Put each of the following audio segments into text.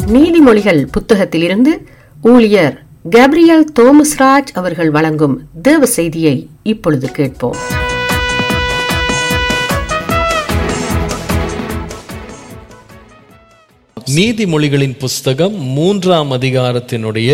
நீதிமொழிகள் புத்தகத்திலிருந்து ஊழியர் கேப்ரியல் தோமஸ்ராஜ் அவர்கள் வழங்கும் தேவ செய்தியை இப்பொழுது கேட்போம். நீதிமொழிகளின் புஸ்தகம் 3ஆம் அதிகாரத்தினுடைய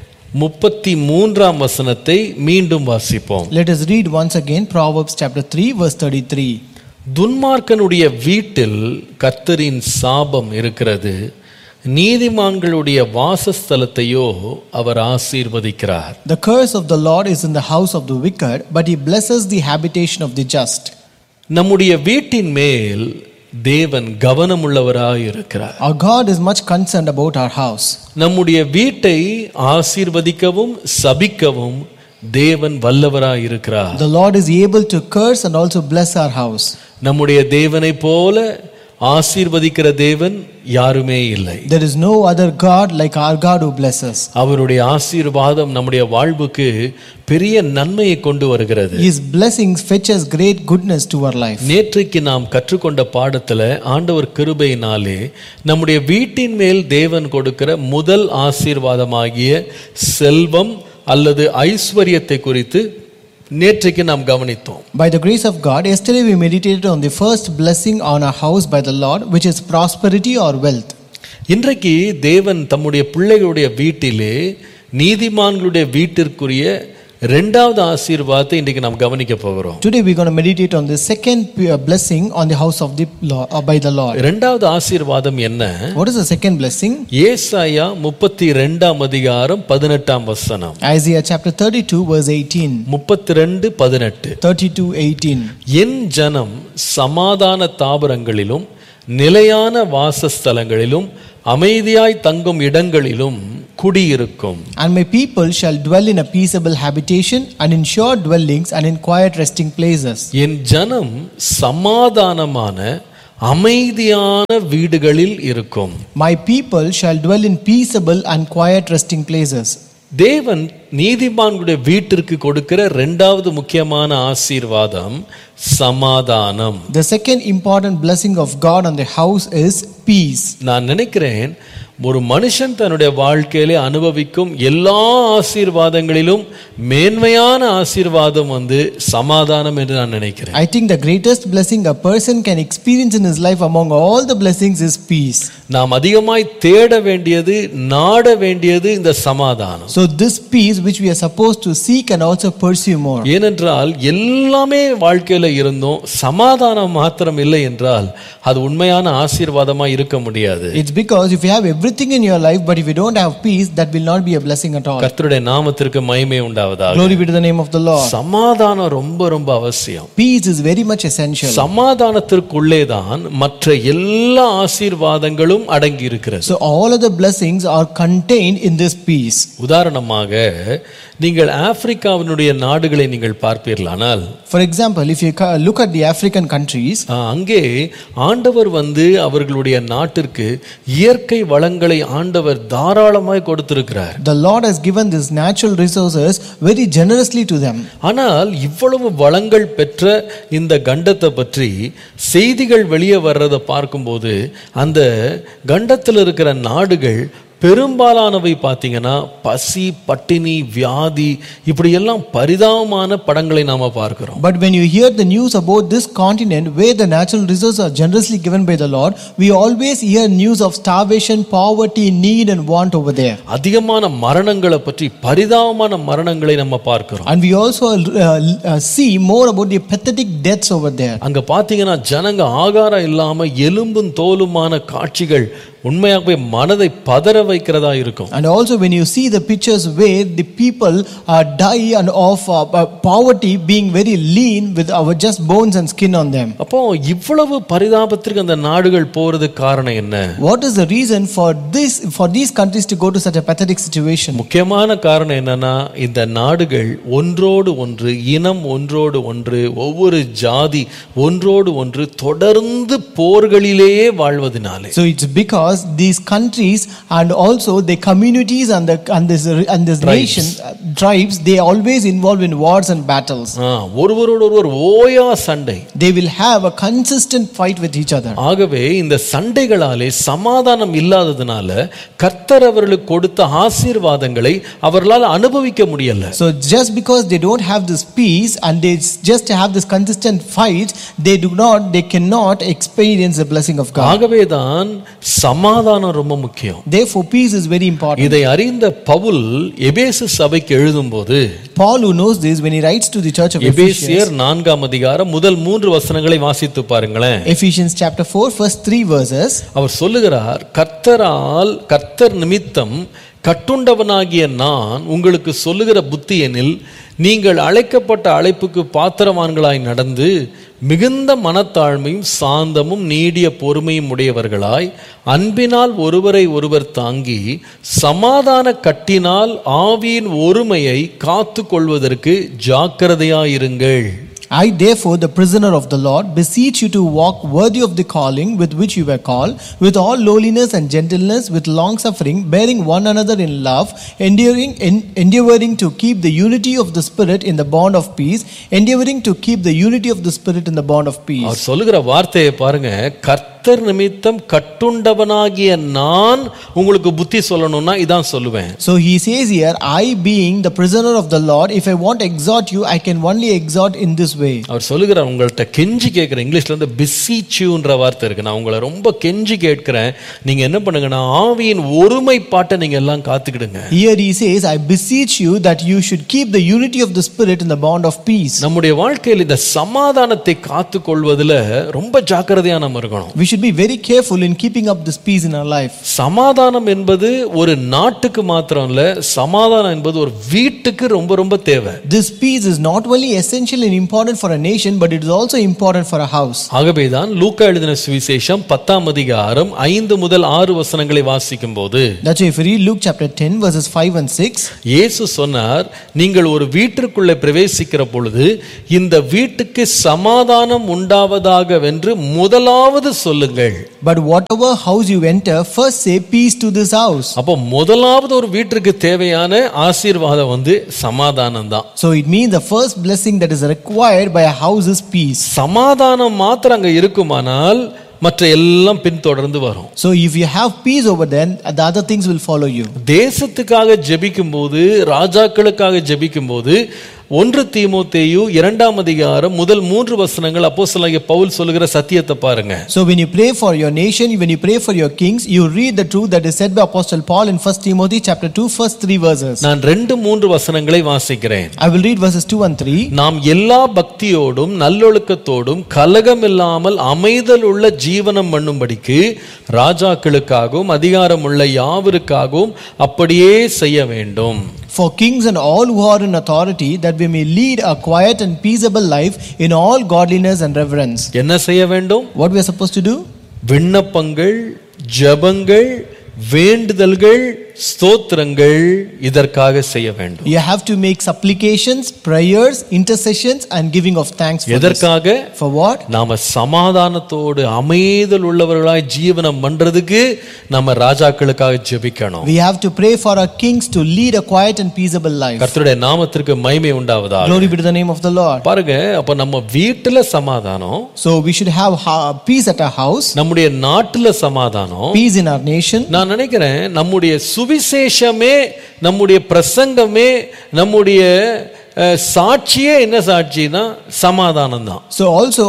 33ஆம் வசனத்தை மீண்டும் வாசிப்போம். Let us read once again Proverbs chapter 3 verse 33. துன்மார்க்கனுடைய வீட்டில் கர்த்தரின் சாபம் இருக்கிறது, நீதிமான்களுடைய வாசஸ்தலத்தையோ அவர் ஆசீர்வதிக்கிறார். The curse of the Lord is in the house of the wicked, but he blesses the habitation of the just. நம்முடைய வீட்டின் மேல் தேவன் கவனமுள்ளவராய் இருக்கிறார். Our God is much concerned about our house. நம்முடைய வீட்டை ஆசீர்வதிக்கவும் சபிக்கவும் தேவன் வல்லவராய் இருக்கிறார். The Lord is able to curse and also bless our house. நம்முடைய தேவனை போல ஆசீர்வதிக்கிற தேவன் யாருமே இல்லை. There is no other God like our God who blesses. அவருடைய ஆசீர்வாதம் நம்முடைய வாழ்வுக்கு பெரிய நன்மையை கொண்டு வருகிறது. His blessings fetch us great goodness to our life. நேற்றைக்கு நாம் கற்றுக்கொண்ட பாடத்துல ஆண்டவர் கிருபையினாலே நம்முடைய வீட்டின் மேல் தேவன் கொடுக்கிற முதல் ஆசீர்வாதமாகிய செல்வம் அல்லது ஐஸ்வர்யத்தை குறித்து நேற்றைக்கு நாம் கவனித்தோம். By the grace of God, yesterday we meditated on the first blessing on our house by the Lord, which is prosperity or wealth. இன்றைக்கு தேவன் தம்முடைய பிள்ளைகளுடைய வீட்டிலே நீதிமான்களுடைய வீட்டிற்குரிய இரண்டாவது ஆசீர்வாதத்தை இன்றைக்கு நாம் கவனிக்க போகிறோம். Today we are going to meditate on the second blessing on the house of the Lord, by the Lord. இரண்டாவது ஆசீர்வாதம் என்ன? What is the second blessing? ஏசாயா 32ஆம் அதிகாரம் 18ஆம் வசனம். Isaiah chapter 32 verse 18. 32:18. 32:18. என் ஜனம் சமாதான தாபரங்களிலும் நிலையான வாசஸ்தலங்களிலும் அமைதியாய் தங்கும் இடங்களிலும் குடியிருக்கும். And my people shall dwell in a peaceable habitation and in sure dwellings and in quiet resting places. என் ஜனம் சமாதானமான அமைதியான வீடுகளில் இருக்கும். My people shall dwell in peaceable and quiet resting places. தேவன் நீதிமான்களுடைய வீட்டிற்கு கொடுக்கிற இரண்டாவது முக்கியமான ஆசீர்வாதம் சமாதானம். The second important blessing of God on the house is peace. நான் நினைக்கிறேன் ஒரு மனுஷன் தன்னுடைய வாழ்க்கையிலே அனுபவிக்கும் எல்லா ஆசீர்வாதங்களிலும் மேன்மையான ஆசீர்வாதம் சமாதானம் என்று நான் நினைக்கிறேன். I think the greatest blessing a person can experience in his life among all the blessings is peace. நாம் அதிகமாய் தேட வேண்டியது நாட வேண்டியது இந்த சமாதானம். So this peace which we are supposed to seek and also pursue more. ஏனென்றால் எல்லாமே வாழ்க்கையில இருந்தும் சமாதானம் மாத்திரம் இல்லை என்றால் அது உண்மையான ஆசீர்வாதமா இருக்க முடியாது. It's because if you have everything in your life but if you don't have peace, that will not be a blessing at all. கர்த்தருடைய நாமத்திற்கு மகிமை உண்டாவதாக. Glory be to the name of the Lord. சமாதானம் ரொம்ப ரொம்ப அவசியம். Peace is very much essential. சமாதானத்திற்குள்ளே தான் மற்ற எல்லா ஆசீர்வாதங்களும் அடங்கி இருக்கிறது. So all of the blessings are contained in this peace. உதாரணமாக நீங்கள் ஆப்பிரிக்காவினுடைய நாடுகளை நீங்கள் பார்ப்பீர்களானால், for example, if you look at the African countries, அங்கே ஆண்டவர் அவர்களுடைய நாட்டிற்கு இயற்கை வளங்களை ஆண்டவர் தாராளமாய் கொடுத்திருக்கிறார். The Lord has given these natural resources very generously to them. ஆனால் இவ்வளவு வளங்கள் பெற்ற இந்த கண்டத்தை பற்றி செய்திகள் வெளியே வர்றதை பார்க்கும்போது அந்த கண்டத்தில் இருக்கிற நாடுகள் பெரும்பாலானவை பார்த்தீங்கன்னா பசி, பட்டினி, வியாதி இப்படி எல்லாம் பரிதாபமான படங்களை நாம பார்க்கிறோம். But when you hear the news about this continent where the natural resources are generously given by the Lord, we always hear news of starvation, poverty, need and want over there. அதிகமான மரணங்களை பற்றி பரிதாபமான மரணங்களை நம்ம பார்க்கிறோம். And we also see more about the pathetic deaths over there. அங்க பார்த்தீங்கன்னா ஜனங்க ஆகாரம் இல்லாம எலும்பும் தோலுமான காட்சிகள் உண்மையாகவே மனதை பதற வைக்கிறதா இருக்கும். And also when you see the pictures where the people die and of poverty being very lean with our just bones and skin on them. அப்போ இவ்வளவு பரிதாபத்திற்கு அந்த நாடுகள் போறதுக்கு காரணம் என்ன? What is the reason for these countries to go to such a pathetic situation? முக்கியமான காரணம் என்னன்னா இந்த நாடுகள் ஒன்றோடு ஒன்று, இனம் ஒன்றோடு ஒன்று, ஒவ்வொரு ஜாதி ஒன்றோடு ஒன்று தொடர்ந்து போர்களிலேயே வாழ்வதனாலே. So it's because because these countries and also the communities and this nation tribes, they always involved in wars and battles. ஒருவரோடு ஒருவர் ஓயா சண்டை. They will have a consistent fight with each other. ஆகவே இந்த சண்டைகளாலே சமாதானம் இல்லாததனால கர்த்தர் அவர்களுக்கு கொடுத்த ஆசீர்வாதங்களை அவர்களால் அனுபவிக்க முடியல. So just because they don't have this peace and they just have this consistent fight, they cannot experience the blessing of God. ஆகவே தான் சமாதானம் ரொம்ப முக்கியம். Therefore peace is very important. இதை அறிந்த பவுல் எபேசு சபைக்கு எழுதும்போது, Paul, who knows this, when he writes to the church of எபேசியர் 4ஆம் அதிகாரம் முதல் 3 வசனங்களை வாசித்து பாருங்களேன். Ephesians chapter 4 first 3 verses. அவர் சொல்லுகிறார், கர்த்தர் நிமித்தம் கட்டுண்டவனாகிய நான் உங்களுக்கு சொல்லுகிற புத்தி எனில், நீங்கள் அழைக்கப்பட்ட அழைப்புக்கு பாத்திரவான்களாய் நடந்து மிகுந்த மனத்தாழ்மையும் சாந்தமும் நீடிய பொறுமையும் உடையவர்களாய் அன்பினால் ஒருவரை ஒருவர் தாங்கி சமாதான கட்டினால் ஆவியின் ஒருமையை காத்து கொள்வதற்கு ஜாக்கிரதையாயிருங்கள். I therefore, the prisoner of the Lord, beseech you to walk worthy of the calling with which you were called, with all lowliness and gentleness, with long suffering, bearing one another in love, endeavoring to keep the unity of the Spirit in the bond of peace, endeavoring to keep the unity of the Spirit in the bond of peace. அவர் சொல்லுகிற வார்த்தையை பாருங்க, கர்த்தர் நிமித்தம் கட்டுண்டவனாகிய நான் உங்களுக்கு புத்தி சொல்லணும்னா இதான் சொல்லுவேன். So he says here, I being the prisoner of the Lord, if I want to exhort you, I can only exhort in this way. அவர் சொல்லுகிறார், உங்கள்ட்ட கெஞ்சி கேட்கிறேன். இங்கிலீஷ்ல வந்து beseech youன்ற வார்த்தை இருக்கு. நான் உங்களை ரொம்ப கெஞ்சி கேட்கிறேன், நீங்க என்ன பண்ணுங்கன்னா ஆவியின் ஒருமைப்பாட்டை நீங்க எல்லாம் காத்துக்கிடுங்க. Here he says, I beseech you that you should keep the unity of the Spirit in the bond of peace. நம்முடைய வாழ்க்கையில் இந்த சமாதானத்தை காத்துக்கொள்வதில் ரொம்ப ஜாக்கிரதையா நம்ம இருக்கணும். We should be very careful in keeping up this peace in our life. சமாதானம் என்பது ஒரு நாட்டுக்கு மாத்திரம் இல்ல, சமாதானம் என்பது ஒரு வீட்டுக்கு ரொம்ப ரொம்ப தேவை. This peace is not only essential and important for a nation, but it is also important for a house. ஆகவேதான் லூக்கா எழுதின சுவிசேஷம் 10ஆம் அதிகாரம் 5 முதல் 6 வசனங்களை வாசிக்கும்போது, That's why if you read Luke chapter 10 verses 5 and 6, இயேசு சொன்னார், நீங்கள் ஒரு வீட்டிற்குள்ளே பிரவேசிக்கிற பொழுது இந்த வீட்டுக்கு சமாதானம் உண்டாவதாக வென்று முதலாவது சொல்லுங்கள். But whatever house you enter, first say peace to this house. அப்போ முதலாவது ஒரு வீட்டிற்கு தேவையான ஆசீர்வாதம் வந்து சமாதானம் தான். So it means the first blessing that is required by a house is peace. சமாதானம் மாத்திரம் அங்க இருக்குமானால் மற்ற எல்லாம் பின்தொடர்ந்து வரும். So if you have peace over then, the other things will follow you. தேசத்துக்காக ஜெபிக்கும் போது, ராஜாக்களுக்காக ஜெபிக்கும் போது 1 தீமோத்தேயு 2ஆம் அதிகாரம் முதல் 3 வசனங்கள் அப்போஸ்தலனாகிய பவுல் சொல்லுகிற சத்தியத்தை பாருங்க. So when you pray for your nation, when you pray for your kings, you read the truth that is said by Apostle Paul in 1 Timothy chapter 2 first 3 verses. நான் 2-3 வசனங்களை வாசிக்கிறேன். I will read verses 2 and 3. நாம் எல்லா பக்தியோடும் நல்லொழுக்கத்தோடும் கலகமில்லாமல் அமைதல் உள்ள ஜீவனம் பண்ணும்படிக்கு ராஜாக்களுக்காகவும் அதிகாரம் உள்ள யாவருக்காகவும் அப்படியே செய்ய வேண்டும். For kings and all who are in authority, that we may lead a quiet and peaceable life in all godliness and reverence. என்ன செய்ய வேண்டும்? What we are supposed to do? விண்ணப்பங்கள், ஜெபங்கள், வேண்டுதல்கள், ஸ்தோத்திரங்கள் இதற்காக செய்ய வேண்டும். You have to make supplications, prayers, intercessions and giving of thanks for எதற்காக? this. For what? நாம சமாதானத்தோடு அமைதல் உள்ளவர்களாய் ஜீவனம் பண்றதுக்கு நம்ம ராஜாக்களுக்காக ஜெபிக்கணும். We have to pray for our kings to lead a quiet and peaceable life. கர்த்தருடைய நாமத்திற்கு மகிமை உண்டாவதாக. Glory be to the name of the Lord. பாருங்க, அப்ப நம்ம வீட்டுல சமாதானம், So we should have peace at our house, நம்முடைய நாட்டுல சமாதானம், peace in our nation. நான் நினைக்கிறேன் நம்முடைய சுவிசேஷமே, நம்முடைய பிரசங்கமே, நம்முடைய சாட்சியே என்ன சாட்சினா சமாதானம் தான். So also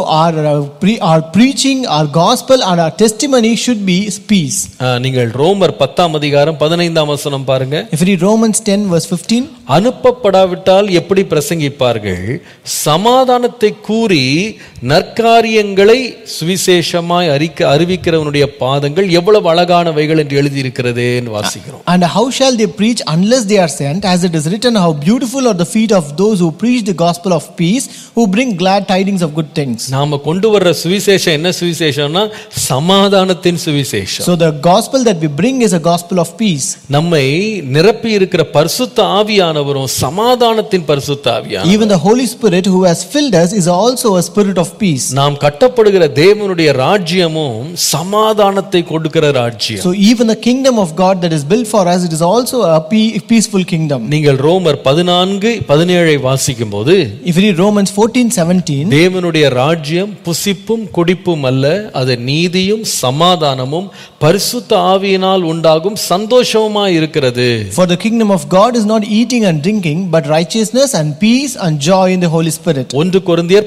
our preaching, our gospel and our testimony should be peace. நீங்கள் ரோமர் 10ஆம் அதிகாரம் 15ஆம் வசனம் பாருங்க. If you read Romans 10 verse 15, அனுப்பப்படாவிட்டால் எப்படி பிரசங்கிப்பார்கள்? சமாதானத்தை கூறி நற்காரியங்களை சுவிசேஷமாய் அறிவிக்கிறவனுடைய பாதங்கள் எவ்வளவு அழகானவைகள் என்று எழுதி இருக்கிறதே வாசிக்கிறோம். And how shall they preach unless they are sent? As it is written, how beautiful are the feet of those who preach the gospel of peace, who bring glad tidings of good things. நாம கொண்டு வர்ற சுவிசேஷம் என்ன சுவிசேஷம்னா சமாதானத்தின் சுவிசேஷம். So the gospel that we bring is a gospel of peace. நம்மை நிரப்பி இருக்கிற பரிசுத்த ஆவியானவரும் சமாதானத்தின் பரிசுத்த ஆவியானவர். Even the Holy Spirit who has filled us is also a spirit of peace. நாம் கட்டப்படுகிற தேவனுடைய ராஜ்யமும் சமாதானத்தை கொடுக்கிற ராஜ்யம். So even the kingdom of God that is built for us, it is also a peaceful kingdom. நீங்கள் ரோமர் 14:17 வாசிக்கும்போது, if you read Romans 14:17, தேவனுடைய ராஜ்யம் புசிப்பும் குடிப்பும் அல்ல, அது நீதியும் சமாதானமும் பரிசுத்த ஆவியினால் உண்டாகும் சந்தோஷமுமாய் இருக்கிறது. For the kingdom of God is not eating and drinking, but righteousness and peace and joy in the Holy Spirit. 1 கொரிந்தியர்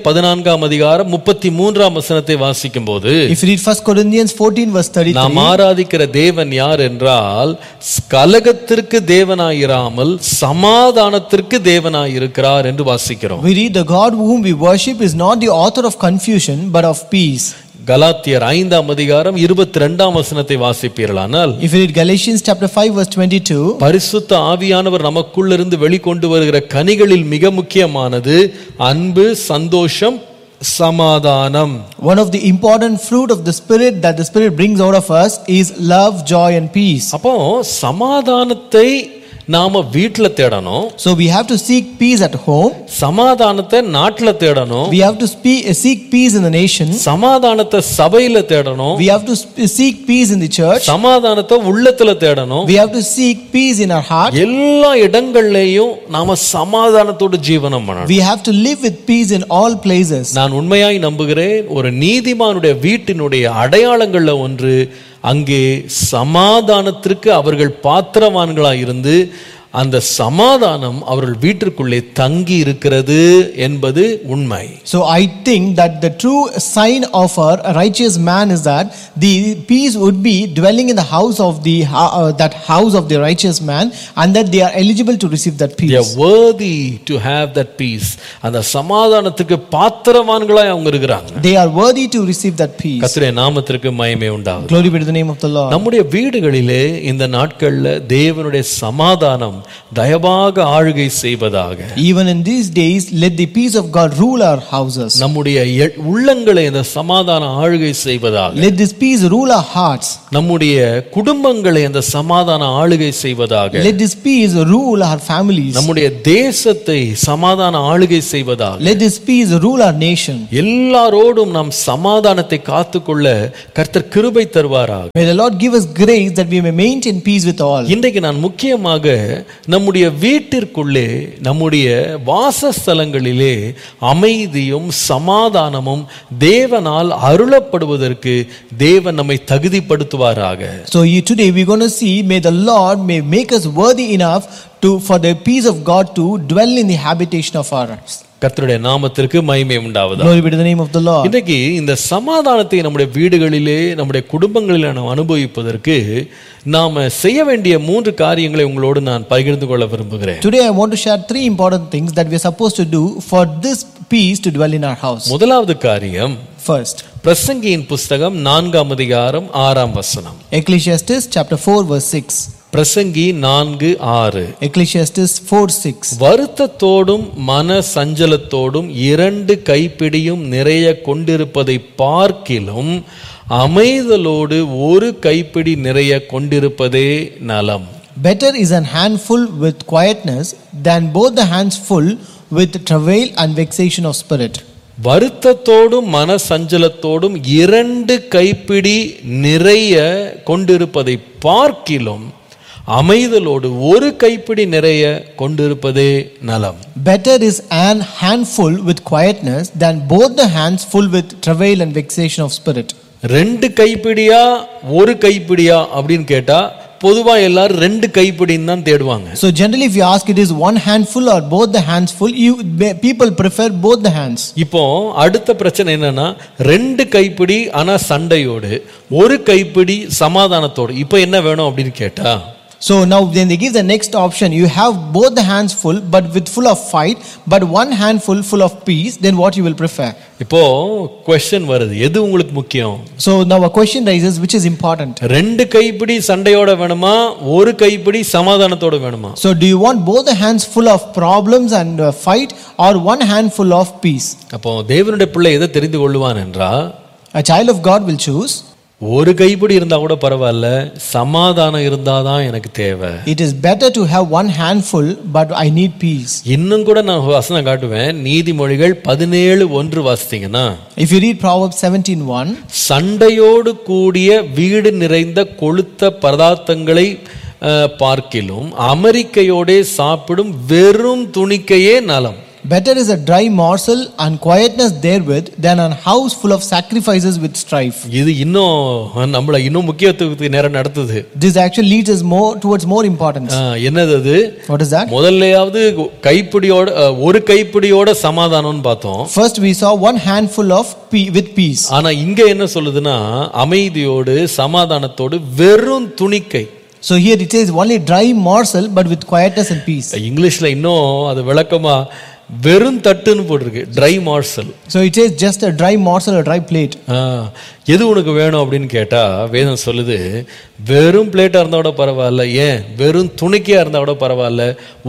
14:33 வாசிக்கும்போது, if you read 1 Corinthians 14:33, நாம் ஆராதிக்கிற தேவன் யார் என்றால் கலகத்திற்கு தேவனாயிராமல் சமாதானத்திற்கு தேவனாயிருக்கிறார் என்று வாசிக்கிறோம். we read the God whom we worship is not the author of confusion but of peace. கலாத்தியர் 5:22 வாசிப்பீர்களானால், if you read Galatians chapter 5:22, பரிசுத்த ஆவியானவர் நமக்குள்ளிருந்து வெளிக்கொண்டு வருகிற கனிகளில் மிக முக்கியமானது அன்பு, சந்தோஷம், சமாதானம். one of the important fruit of the spirit that the spirit brings out of us is love, joy and peace. அப்போ சமாதானத்தை நாம வீட்ல தேடணும். So we have to seek peace at home. சமாதானத்தை நாட்டுல தேடணும். We have to seek peace in the nation. சமாதானத்தை சபையில தேடணும். We have to seek peace in the church. சமாதானத்தை உள்ளத்துல தேடணும். We have to seek peace in our heart. எல்லா இடங்கள்லயும் நாம சமாதானத்தோட ஜீவனம் பண்ணணும். We have to live with peace in all places. நான் உண்மையாய் நம்புகிறேன், ஒரு நீதிமானுடைய வீட்டினுடைய அடையாளங்கள்ல ஒன்று அங்கே சமாதானத்திற்கு அவர்கள் பாத்திரவான்களாய் இருந்து அந்த சமாதானம் அவர்கள் வீட்டிற்குள்ளே தங்கி இருக்கிறது என்பது உண்மை. So I think that the true sign of a righteous man is that the peace would be dwelling in the house of that house of the righteous man, and that they are eligible to receive that peace. They are worthy to have that peace. அந்த சமாதானத்துக்கு பாத்திரவான்களாய் அவங்க இருக்கிறாங்க. They are worthy to receive that peace. கர்த்தருடைய நாமத்திற்கு மகிமை உண்டாகட்டும். Glory be to the name of the Lord. நம்முடைய வீடுகளிலே இந்த நாட்கள்ல தேவனுடைய சமாதானம் தயவாக ஆளுகை செய்வதாக. Even in these days, let the peace of God rule our houses. நம்முடைய உள்ளங்களை இந்த சமாதானம் ஆளுகை செய்வதாக. Let this peace rule our hearts. நம்முடைய குடும்பங்களை இந்த சமாதானம் ஆளுகை செய்வதாக. Let this peace rule our families. நம்முடைய தேசத்தை சமாதானம் ஆளுகை செய்வதாக. Let this peace rule our nation. எல்லாரோடும் நாம் சமாதானத்தை காத்துக்கொள்ள கர்த்தர் கிருபை தருவாராக. May the Lord give us grace that we may maintain peace with all. இன்றைக்கு நான் முக்கியமாக நம்முடைய வீட்டிற்குள்ளே, நம்முடைய வாசஸ்தலங்களிலே அமைதியும் சமாதானமும் தேவனால் அருளப்படுவதற்கு தேவன் நம்மை தகுதிப்படுத்துவாராக. So today we're going to see, may the Lord may make us worthy enough for the peace of God to dwell in the habitation of our hearts. கர்த்தருடைய நாமத்திற்கு மகிமை உண்டாவதாக. Glory be to the name of the Lord. இன்றைக்கு இந்த சமாதானத்தை நம்முடைய வீடுகளிலே, நம்முடைய குடும்பங்களிலே நாம் அனுபவிப்பதற்கு நாம செய்ய வேண்டிய 3 காரியங்களை உங்களோடு நான் பகிர்ந்து கொள்ள விரும்புகிறேன். Today I want to share 3 important things that we are supposed to do for this peace to dwell in our house. முதலாவது காரியம், First, பிரசங்கியின் புஸ்தகம் 4:6. Ecclesiastes chapter 4 verse 6. பிரசங்கி 4:6. Ecclesiastes 4:6. வருத்தத்தோடும் மன சஞ்சலத்தோடும் 2 கைப்பிடியும் நிறைய கொண்டிருப்பதை பார்க்கிலும் அமைதலோடு 1 கைப்பிடி நிறைய கொண்டிருப்பதே நலம். Better is an handful with quietness than both the hands full with travail and vexation of spirit. வருத்தத்தோடும் மன சஞ்சலத்தோடும் 2 கைப்பிடி நிறைய கொண்டிருப்பதை பார்க்கிலும் அமைதலோடு 1 கைப்பிடி நிறைய கொண்டிருப்பதே நலம். Better is an handful with quietness than both the hands full with travail and vexation of spirit. 2 கைப்பிடியா 1 கைப்பிடியா அப்படின்னு கேட்டா பொதுவா எல்லாரும் 2 கைப்பிடின்னு தான் தேடுவாங்க. So generally if you ask it is one handful or both the hands full, people prefer both the hands. இப்போ அடுத்த பிரச்சனை என்னன்னா 2 கைப்பிடி ஆனா சண்டையோடு 1 கைப்பிடி சமாதானத்தோடு. இப்போ என்ன வேணும் அப்படின்னு கேட்டா, So now then they give the next option. You have both the hands full, but with full of fight, but one handful full of peace. Then what you will prefer? இப்போ क्वेश्चन வருது, எது உங்களுக்கு முக்கியம்? So now a question rises, which is important? ரெண்டு கைப்பிடி சண்டையோட வேணுமா, ஒரு கைப்பிடி சமாதானத்தோட வேணுமா? So do you want both the hands full of problems and fight, or one hand full of peace? அப்போ தேவனுடைய பிள்ளை எதை தெரிந்து கொள்வான் என்றால், A child of God will choose. ஒரு கைப்பிடி இருந்தா கூட பரவாயில்ல, சமாதானம் இருந்தாதான் எனக்கு தேவை. It is better to have one handful, but I need peace. இன்னும் கூட நான் வசனம் காட்டுவேன். நீதிமொழிகள் 17:1 வாசித்தீங்கன்னா, If you read Proverbs 17:1, சண்டையோடு கூடிய வீடு நிறைந்த கொழுத்த பதார்த்தங்களை பார்க்கிலும் அமெரிக்கையோடே சாப்பிடும் வெறும் துணிக்கையே நலம். better is a dry morsel and quietness therewith than an house full of sacrifices with strife. இது இன்னும் நம்மள இன்னும் முக்கியத்துவத்துக்கு நேரம் நடத்துது. This actually leads us more towards more importance. என்னது அது? What is that? முதல்லயாவது கைப்பிடியோட ஒரு கைப்பிடியோட சமாதானம்னு பார்த்தோம். First we saw one handful of with peace. ஆனா இங்க என்ன சொல்லுதுன்னா, அமைதியோடு சமாதானத்தோடு வெறும் துணிக்கை. So here it says only dry morsel but with quietness and peace. இங்கிலீஷ்ல இன்னும் அது விளக்கமா வெறும் தட்டுன்னு போட்டிருக்கு, dry morsel. So it says just a dry morsel or dry plate. எது உனக்கு வேணும் அப்படின்னு கேட்டா வேதம் சொல்லுது, வெறும் பிளேட்டா இருந்தா கூட பரவாயில்ல, ஏன் வெறும் துணிக்கையா இருந்தா கூட பரவாயில்ல,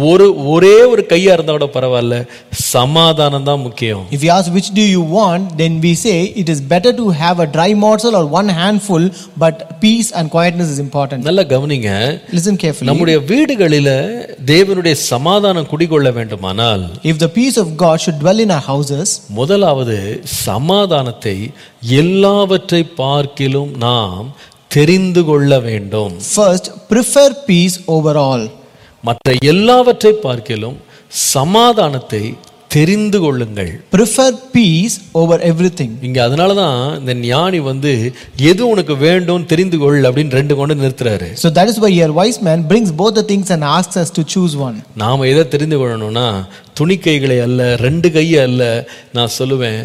ஒரே ஒரு கையா இருந்தா கூட பரவாயில்ல, சமாதானம் தான் முக்கியம். If you ask which do you want, then we say it is better to have a dry morsel or one handful, but peace and quietness is important. நல்லா கவனிங்க. Listen carefully. நம்முடைய வீடுகளில தேவனுடைய சமாதானம் குடிகொள்ள வேண்டுமானால், if the peace of God should dwell in our houses, முதலாவது சமாதானத்தை எல்லாவற்றை பார்க்கிலும் நாம் தெரிந்து கொள்ள வேண்டும். First prefer peace over all. மற்ற எல்லாவற்றை பார்க்கிலும் சமாதானத்தை தெரிந்து கொள்ளுங்கள். Prefer peace over everything. இங்க அதனாலதான் இந்த ஞானி எது உனக்கு வேண்டும் தெரிந்து கொள் அப்படின்னு ரெண்டு கொண்டு நிறுத்துறாரு. So that is why your wise man brings both the things and asks us to choose one. நாம எதை தெரிந்து கொள்ளணும்னா, துணிக்கைகளை அல்ல, ரெண்டு கையை அல்ல, நான் சொல்லுவேன்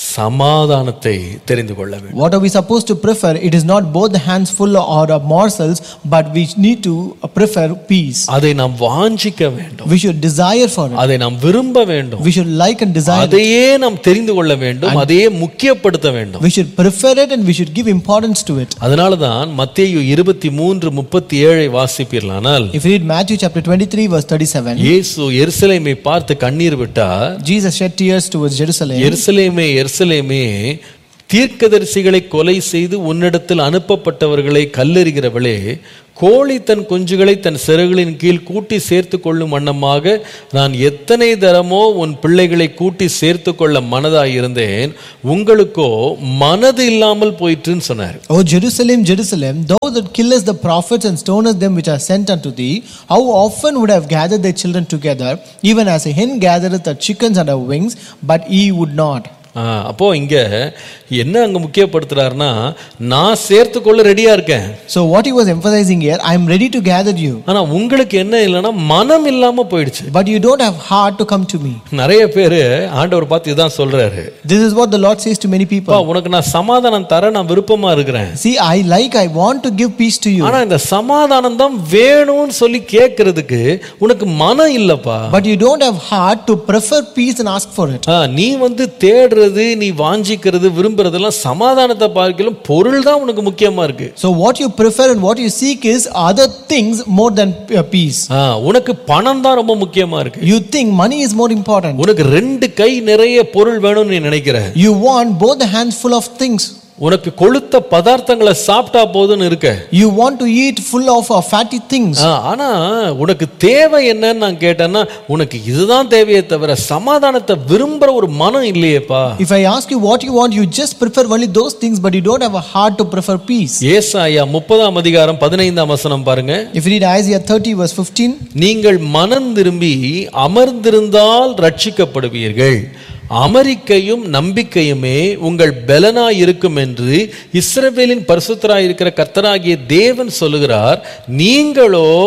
சமாதானத்தை தெரிந்து கொள்ள வேண்டும். What are we supposed to prefer? It is not both the hands full or of morsels, but we need to prefer peace. அதை நாம் வாஞ்சிக்க வேண்டும். We should desire for it. அதை நாம் விரும்ப வேண்டும். We should like and desire it. அதையே நாம் தெரிந்து கொள்ள வேண்டும், அதையே முக்கியப்படுத்த வேண்டும். We should prefer it and we should give importance to it. அதனாலதான் மத்தேயு 23:37 வாசிப்பீர்களானால், if you read Matthew chapter 23 verse 37, இயேசு எருசலேமை பார்த்து கண்ணீர் விட்டார். Jesus shed tears towards Jerusalem. எருசலேமே எருசலேமே, தீர்க்கதரிசிகளை கொலை செய்து உன்னிடத்தில் அனுப்பப்பட்டவர்களை கல்லெறிகிறவளே, கோழி தன் குஞ்சுகளை தன் சிறகுகளின் கீழ் கூட்டி சேர்த்து கொள்ளும் வண்ணமாக நான் எத்தனை தரமோ உன் பிள்ளைகளை கூட்டி சேர்த்து கொள்ள மனதாயிருந்தேன், உங்களுக்கோ மனது இல்லாமல் போயிற்றுன்னு சொன்னார். O Jerusalem, Jerusalem, thou that killest the prophets and stonest them which are sent unto thee, how often would I have gathered thy children together, even as a hen gathereth her chickens under her wings, but ye would not. அப்போ இங்க என்ன அங்க முக்கியப்படுத்துறாருன்னா, நான் சேர்த்து கொள்ள ரெடியா இருக்கேன். So what he was emphasizing here, I am ready to gather you. ஆனா உங்களுக்கு என்ன இல்லைன்னா மனம் இல்லாம போயிடுச்சு. But you don't have heart to come to me. நிறைய பேரு ஆண்டவர் பார்த்து இதான் சொல்றாரு. This is what the Lord says to many people. உனக்கு நான் சமாதானம் தர நான் விருப்பமா இருக்கிறேன். See, I want to give peace to you. ஆனா இந்த சமாதானம் தான் வேணும்னு சொல்லி கேட்கிறதுக்கு உனக்கு மனம் இல்லப்பா. But you don't have heart to prefer peace and ask for it. நீ தேடுறது, நீ வாஞ்சிக்கிறது, விரும்புறதெல்லாம் சமாதானத்தை பார்க்கலும் பொருள் தான் உனக்கு முக்கியமா இருக்கு. So what you prefer and what you seek is other things more than peace. உனக்கு பணம் தான் ரொம்ப முக்கியமா இருக்கு. You think money is more important. உனக்கு ரெண்டு கை நிறைய பொருள் வேணும்னு நீ நினைக்கிற. You want both the hands full of things. உனக்கு கொழுத்த பதார்த்தங்களை சாப்பிட்டா போதும்னு இருக்க. You want to eat full of fatty things. ஆனா உனக்கு தேவை என்னன்னு நான் கேட்டேன்னா, உனக்கு இதுதான் தேவையே தவிர சமாதானத்தை விரும்புற ஒரு மனம் இல்லையேப்பா. If I ask you what you want, you just prefer only those things, but you don't have a heart to prefer peace. ஏசாயா 30:15 பாருங்க. If you read Isaiah 30 verse 15, நீங்கள் மனம் திரும்பி அமர்ந்திருந்தால் ரட்சிக்கப்படுவீர்கள், அமெரிக்கையும் நம்பிக்கையுமே உங்கள் பலனாய் இருக்கும் என்று இஸ்ரவேலின் பரிசுத்தராய் இருக்கிற கர்த்தராகிய தேவன் சொல்லுகிறார், நீங்களோ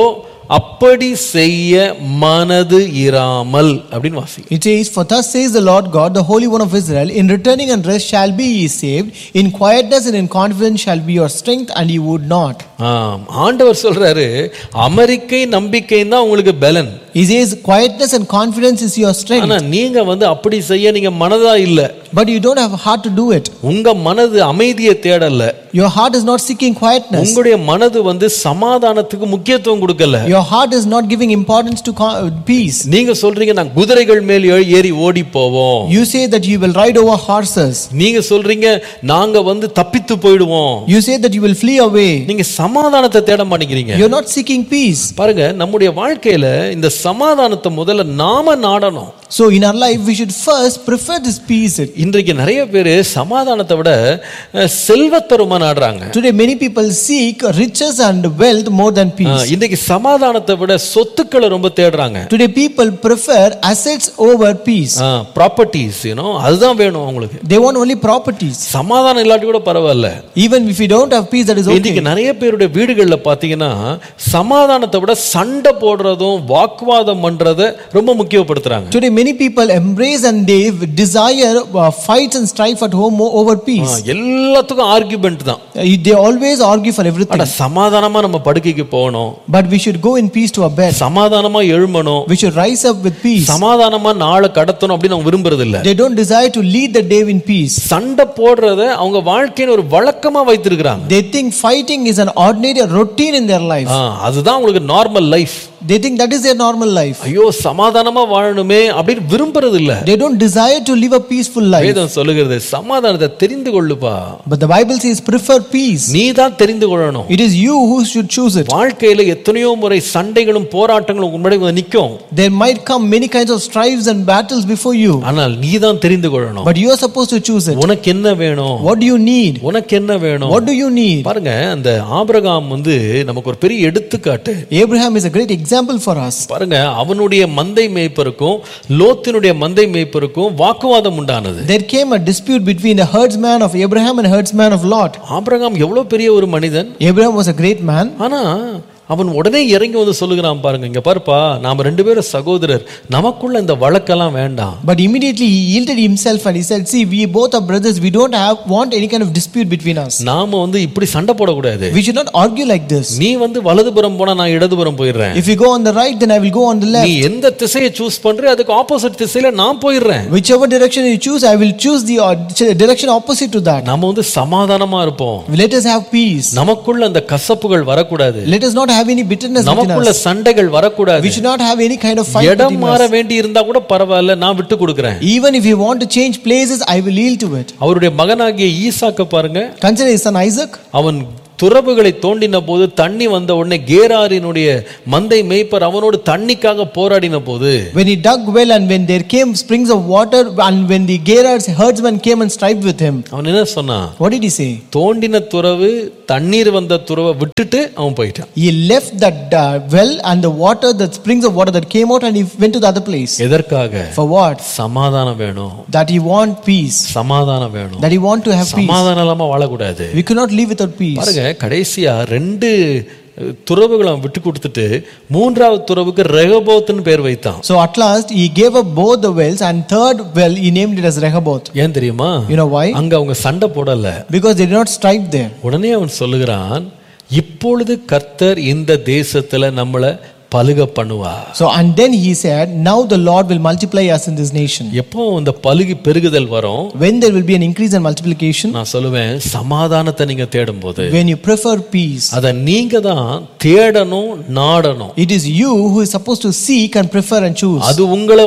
அப்படி செய்ய மனது இராமல் அப்படின்னு வாசி. It says, "For thus says the Lord God, the Holy One of Israel, in returning and rest shall be ye saved, in quietness and in confidence shall be your strength, and ye would not." ஆண்டவர் சொல்றாரு, அமெரிக்கை நம்பிக்கை தான் உங்களுக்கு பலன். He says, quietness and confidence is your strength. ஆனா நீங்க அப்படி செய்ய நீங்க மனதா இல்ல. But you don't have a heart to do it. உங்க மனது அமைதியை தேடல. Your heart is not seeking quietness. உங்களுடைய மனது சமாதானத்துக்கு முக்கியத்துவம் கொடுக்கல. Your heart is not giving importance to peace. நீங்க சொல்றீங்க நான் குதிரைகள் மேல் ஏறி ஓடி போவோம். You say that you will ride over horses. நீங்க சொல்றீங்க நாங்க தப்பித்து போய்டுவோம். You say that you will flee away. நீங்க சமாதானத்தை தேட மாட்டீங்க. You are not seeking peace. பாருங்க, நம்முடைய வாழ்க்கையில இந்த சமாதானத்தை முதல்ல நாம நாடணும். So in our life we should first prefer this peace. இன்றைக்கு நிறைய பேர் சமாதானத்தை விட செல்வத்தை ரொம்ப நாடுறாங்க. Today many people seek riches and wealth more than peace. இன்றைக்கு சமாதானத்தை விட சொத்துக்களை ரொம்ப தேடுறாங்க. Today people prefer assets over peace. Properties, அதுதான் வேணும் அவங்களுக்கு. They want only properties. சமாதானம் இல்லாட்டி கூட பரவாயில்ல. Even if you don't have peace, that is okay. இன்றைக்கு நிறைய பேருடைய வீடுகள்ல பாத்தீங்கன்னா சமாதானத்தை விட சண்டை போடுறதும் வாக்குவாதம் பண்றத ரொம்ப முக்கியப்படுத்துறாங்க. Today many people embrace and they desire fights and strife at home over peace. எல்லாத்துக்கும் ஆர்கியூமென்ட் தான். They always argue for everything. அட சமாதானமா நம்ம படுக்கைக்கு போகணும். But we should go in peace to our bed. சமாதானமா எழும்பணும். We should rise up with peace. சமாதானமா நாளை கடத்தணும் அப்படி அவங்க விரும்புறது இல்ல. They don't desire to lead the day in peace. சண்டை போடுறத அவங்க வாழ்க்கையின் ஒரு வழக்கமா வைத்திருக்காங்க. They think fighting is an ordinary routine in their life. அதுதான் உங்களுக்கு normal life. They think that is their normal life. ஐயோ சமாதானமா வாழணுமே அப்படி விரும்புறது இல்ல. They don't desire to live a peaceful life. வேதம் சொல்லுகிறது சமாதானத்தை தெரிந்து கொள்ளுப்பா. But the Bible says prefer peace. நீ தான் தெரிந்து கொள்ளணும். It is you who should choose it. வாழ்க்கையில எத்தனையோ முறை சண்டைகளும் போராட்டங்களும் முன்னாடி நிக்கும். There might come many kinds of strifes and battles before you. ஆனால் நீ தான் தெரிந்து கொள்ளணும். But you are supposed to choose it. உனக்கு என்ன வேணும்? What do you need? உனக்கு என்ன வேணும்? What do you need? பாருங்க, அந்த ஆபிரகாம் நமக்கு ஒரு பெரிய எடுத்துக்காட்டு. Abraham is a great example for us. பாருங்க, அவனுடைய மந்தை மேய்ப்பருக்கும் லோத்தினுடைய மந்தை மேய்ப்பருக்கும் வாக்குவாதம் உண்டானது. There came a dispute between the herdsman of Abraham and herdsman of Lot. Abraham எவ்வளவு பெரிய ஒரு மனிதன். Abraham was a great man. ஆனா அவன் உடனே இறங்கி சொல்லுகிறான், பாருங்க இங்க பாருப்பா, நாம ரெண்டு பேரும் சகோதரர், நமக்குள்ள இந்த வழக்கெல்லாம் வேண்டாம். But immediately he yielded himself and he said, see, we both are brothers, we don't want any kind of dispute between us. நாம இப்படி சண்டை போடக்கூடாது. We should not argue like this. நீ வலதுபுறம் போனா நான் இடதுபுறம் போயிடுறேன். If you go on the right, then I will go on the left. நீ எந்த திசையை சூஸ் பண்ற அதுக்கு ஆப்போசிட் திசையில நான் போயிடுறேன். Whichever direction you choose, I will choose the direction opposite to that. நாம சமாதானமா இருப்போம். Let us have peace. நமக்குள்ள அந்த கசப்புகள் வரக்கூடாது. Let us not have any bitterness. நமக்குள்ள சண்டைகள் வரக்கூடாது. We should not have any kind of fight. இடம் மாற வேண்டி இருந்தா கூட பரவாயில்லை, நான் விட்டு கொடுக்கிறேன். Even if you want to change places, I will yield to it. அவருடைய மகனாகிய ஈசாக்க பாருங்க. Consider his son Isaac. அவன் துறவுகளை தோண்டின போது தண்ணி வந்த உடனே கேராரினுடைய மந்தை மேய்ப்பர் அவனோடு தண்ணிக்காக போராடின போது, when he dug well and when there came springs of water and when the Gerar's herdsman came and strived with him, அவன் என்ன சொன்னான்? What did he say? தோண்டின துறவு தண்ணீர் வந்த துறவை விட்டுட்டு அவன் போயிட்டான். He left that well and the water, the springs of water that came out, and he went to the other place. எதற்காக? For what? சமாதானம் வேணும். That he want peace. சமாதானம் வேணும். That he want to have peace. சமாதானம் இல்லாம வாழக்கூடாது. We could not live without peace. பாருங்க, கடைசியா ரெண்டு துறவுகளை விட்டு கொடுத்துட்டு மூன்றாவது துறவுக்கு ரெகோபோத்னு பேர் வைத்தான். So at last he gave up both the wells and third well he named it as Rehoboth. ஏன் தெரியுமா? You know why? அங்க அவங்க சண்டை போடல. Because they did not strive there. உடனே அவன் சொல்லுகிறான், இப்பொழுது கர்த்தர் இந்த தேசத்துல நம்மள பலுக பண்ணுவார். So and then he said, now the Lord will multiply us in this nation. எப்போ இந்த பலுகி பெருகுதல் வரும்? When there will be an increase in multiplication. நான் சொல்லுவேன், சமாதானத்தை நீங்க தேடும்போது, when you prefer peace, அத நீங்க தான் தேடணும், நாடணும். it is you who is supposed to seek and prefer and choose. அது உங்களை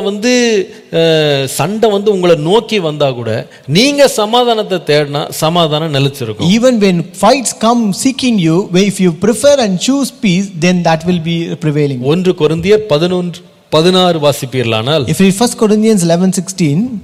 சண்டை உங்களை நோக்கி வந்தா கூட நீங்க சமாதானத்தை தேடினா சமாதானம் நிலைச்சிருக்கும். Even when fights come seeking you, if you prefer and choose peace, then that will be prevailing. 1 கொரிந்தியர் 11:16 வாசிப்பீர்களானால், if you read 1 Corinthians 11:16,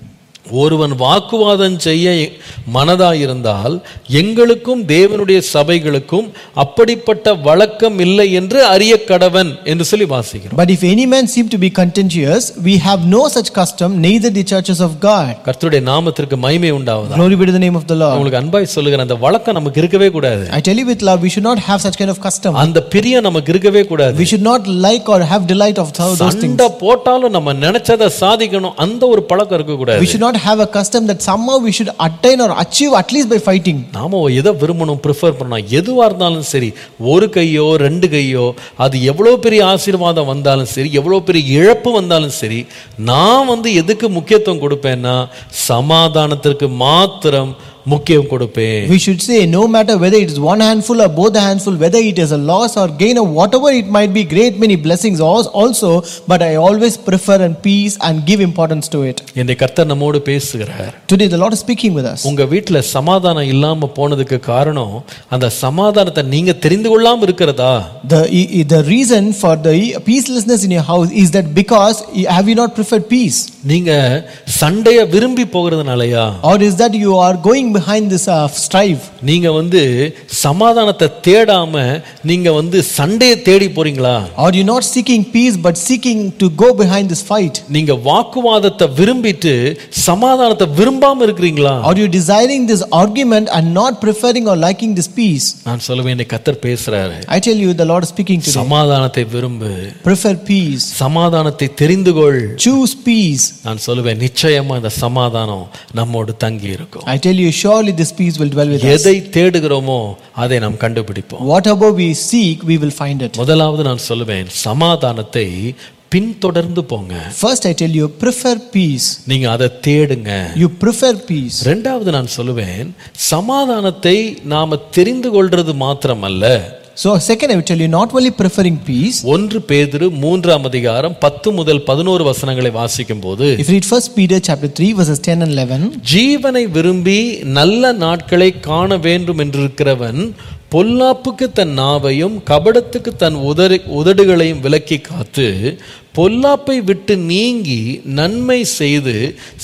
ஒருவன் வாக்குவாதம் செய்ய மனதாயிருந்தால் எங்களுக்கும் தேவனுடைய சபைகளுக்கும் அப்படிப்பட்ட வழக்கம் இல்லை என்று அறிய கடவன் என்று சொல்லி வாசிக்கிறோம். But if any man seem to be contentious, we have no such custom, neither the churches of God. கர்த்தருடைய நாமத்திற்கு மகிமை உண்டாவதாக. Glory be to the name of the Lord. உங்களுக்கு அன்பாய் சொல்லுகிறேன், அந்த வழக்கம் நமக்கு இருக்கவே கூடாது. I tell you with love, we should not have such kind of custom. அந்த பிரியம் நமக்கு இருக்கவே கூடாது. We should not like or have delight of those things. சண்டை போட்டாலும் நம்ம நினைச்சதை சாதிக்கணும், அந்த ஒரு பழக்கம் இருக்க கூடாது. We should not have a custom that somehow we should attain or achieve at least by fighting. நாம எதை விரும்பணும், ப்ரிஃபர் பண்ணணும், எதுவா இருந்தாலும் சரி, ஒரு கையோ ரெண்டு கையோ, அது எவ்வளவு பெரிய ஆசீர்வாதம் வந்தாலும் சரி, எவ்வளவு பெரிய இழப்பு வந்தாலும் சரி, நான் எதுக்கு முக்கியத்துவம் கொடுப்பேன்னா சமாதானத்திற்கு மாத்திரம் முக்கியம் கொடுப்பேன். We should say, no matter whether it is one handful or both the handful, whether it is a loss or gain or whatever it might be, great many blessings also, but I always prefer and peace and give importance to it. இந்த கர்த்தர் நம்மோடு பேசுகிறார். Today the Lord is speaking with us. உங்க வீட்ல சமாதானம் இல்லாம போனதுக்கு காரணம் அந்த சமாதானத்தை நீங்க தெரிந்து கொள்ளாம இருக்கிறதா? The reason for the peacelessness in your house is that because have you not preferred peace? நீங்க சண்டைய விரும்பி போகிறதுனாலயா? Or is that you are going behind this strife? நீங்க சமாதானத்தை தேடாம நீங்க சண்டையை தேடி போறீங்களா? Or you not seeking peace but seeking to go behind this fight? நீங்க வாக்குவாதத்தை விரும்பிட்டு சமாதானத்தை விரும்பாம இருக்கீங்களா? Are you desiring this argument and not preferring or liking this peace? நான் சொல்லுவேன், கர்த்தர் பேசுறாரு. I tell you, the Lord is speaking today. சமாதானத்தை விரும்பு. Prefer peace. சமாதானத்தை தெரிந்து கொள். Choose peace. நான் சொல்லுவேன், நிச்சயமா இந்த சமாதானம் நம்மோடு தங்கி இருக்கும். I tell you, surely this peace will dwell with us. எதை தேடுகிறோமோ அதை நாம் கண்டுபிடிப்போம். Whatever we seek, we will find it. முதலாவது நான் சொல்லுவேன், சமாதானத்தை பின்தொடர்ந்து போங்க. First I tell you, prefer peace. நீங்க அதை தேடுங்க. You prefer peace. இரண்டாவது நான் சொல்லுவேன், சமாதானத்தை நாம தெரிந்து கொள்றது மாத்திரமல்ல. So second I will tell you, not only preferring peace. 1 பேதுரு 3ஆம் அதிகாரம் 10 முதல் 11 வசனங்களை வாசிக்கும் போது, if you read 1 Peter chapter 3 verses 10 and 11, ஜீவனை விரும்பி நல்ல நாட்களை காண வேண்டும் என்றிருக்கிறவன் பொல்லாப்புக்கு தன் நாவையும் கபடத்துக்கு தன் உதடுகளையும் விலக்கி காத்து பொல்லாப்பை விட்டு நீங்கி நன்மை செய்து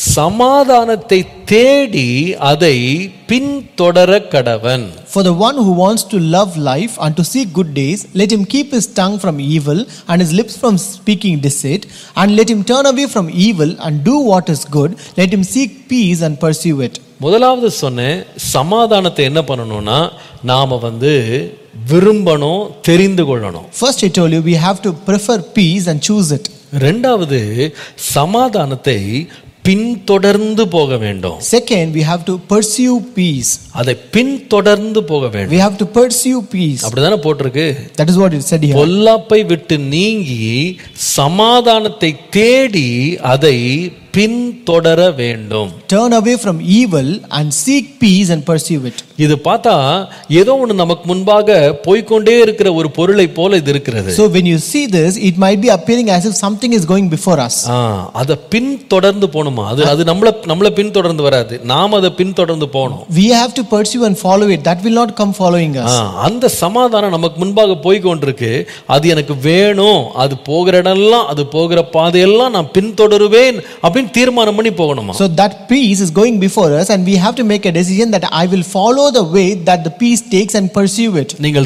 சமாதானத்தை தேடி அதை பின்தொடர கடவன். For the one who wants to love life and to seek good days, let him keep his tongue from evil and his lips from speaking deceit, and let him turn away from evil and do what is good. Let him seek peace and pursue it. முதலாவது சொன்னேன், சமாதானத்தை என்ன பண்ணணும்னா நாம விரும்பணும், தெரிந்து கொள்ளணும். First I told you, we have to prefer peace and choose it. இரண்டாவது, சமாதானத்தை பின்தொடர்ந்து போக வேண்டும். Second, we have to pursue peace. அதை பின்தொடர்ந்து போக வேண்டும். We have to pursue peace. அப்படிதானே போட்டிருக்கு. That is what it said here. பொல்லாப்பை விட்டு நீங்கி சமாதானத்தை தேடி அதை பின்தொடர வேண்டும். Turn away from evil and seek peace and pursue it. இது பார்த்தா ஏதோ ஒன்று நமக்கு முன்பாக போய்க்கொண்டே இருக்கிற ஒரு பொருளை போல இது இருக்கிறது. So when you see this, it might be appearing as if something is going before us. அத பின்தொடர்ந்து போணுமா? அது நம்மள பின்தொடர்ந்து வராது, நாம் அதை பின்தொடர்ந்து போகணும். We have to pursue and follow it. That will not come following us. அந்த சமாதானம் நமக்கு முன்பாக போய்க்கொண்டிருக்கு, அது எனக்கு வேணும், அது போகிற இடம்லாம், அது போகிற பாதையெல்லாம் நான் பின்தொடருவேன் அப்படின்னு தீர்மானம் பண்ணி போகணுமா? So that peace is going before us and we have to make a decision that I will follow the way that the peace takes and pursue it. நீங்கள்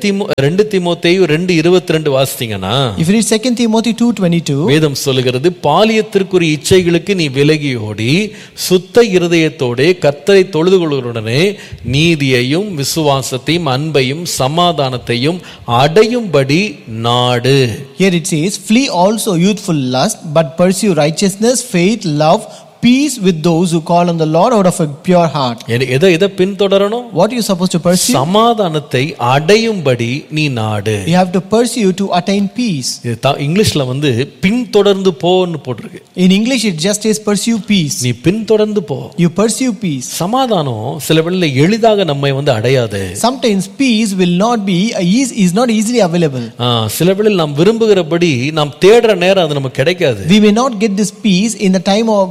2 தீமோத்தேயு 2:22 வாசித்தீங்கன்னா, if you read 2 Timothy 2:22, வேதம் சொல்லுகிறது, பாலியத்திற்குரிய இச்சைகளுக்கு நீ விலகி ஓடி சுத்த இருதயத்தோடே கர்த்தரை தொழுது கொள்வதுடனே நீதியையும் விசுவாசத்தையும் அன்பையும் சமாதானத்தையும் அடையும்படி நாடு. Here it says, flee also youthful lust, but pursue righteousness, faith, love, peace with those who call on the Lord out of a pure heart. எதை பின்தொடரணும்? What are you supposed to pursue? சமாதானத்தை அடையும்படி நீ நாடு. You have to pursue to attain peace. இங்கிலீஷ்ல பின்தொடர்ந்து போன்னு போட்டிருக்கு. In English it just says pursue peace. நீ பின்தொடர்ந்து போ. You pursue peace. சமாதானம் சில வேளையில எளிதாக நம்மை அடையாது. Sometimes peace will not be is not easily available. சில வேளையில நாம் விரும்புகிறபடி நாம் தேடுற நேரம் அது நமக்கு கிடைக்காது. We may not get this peace in the time of that we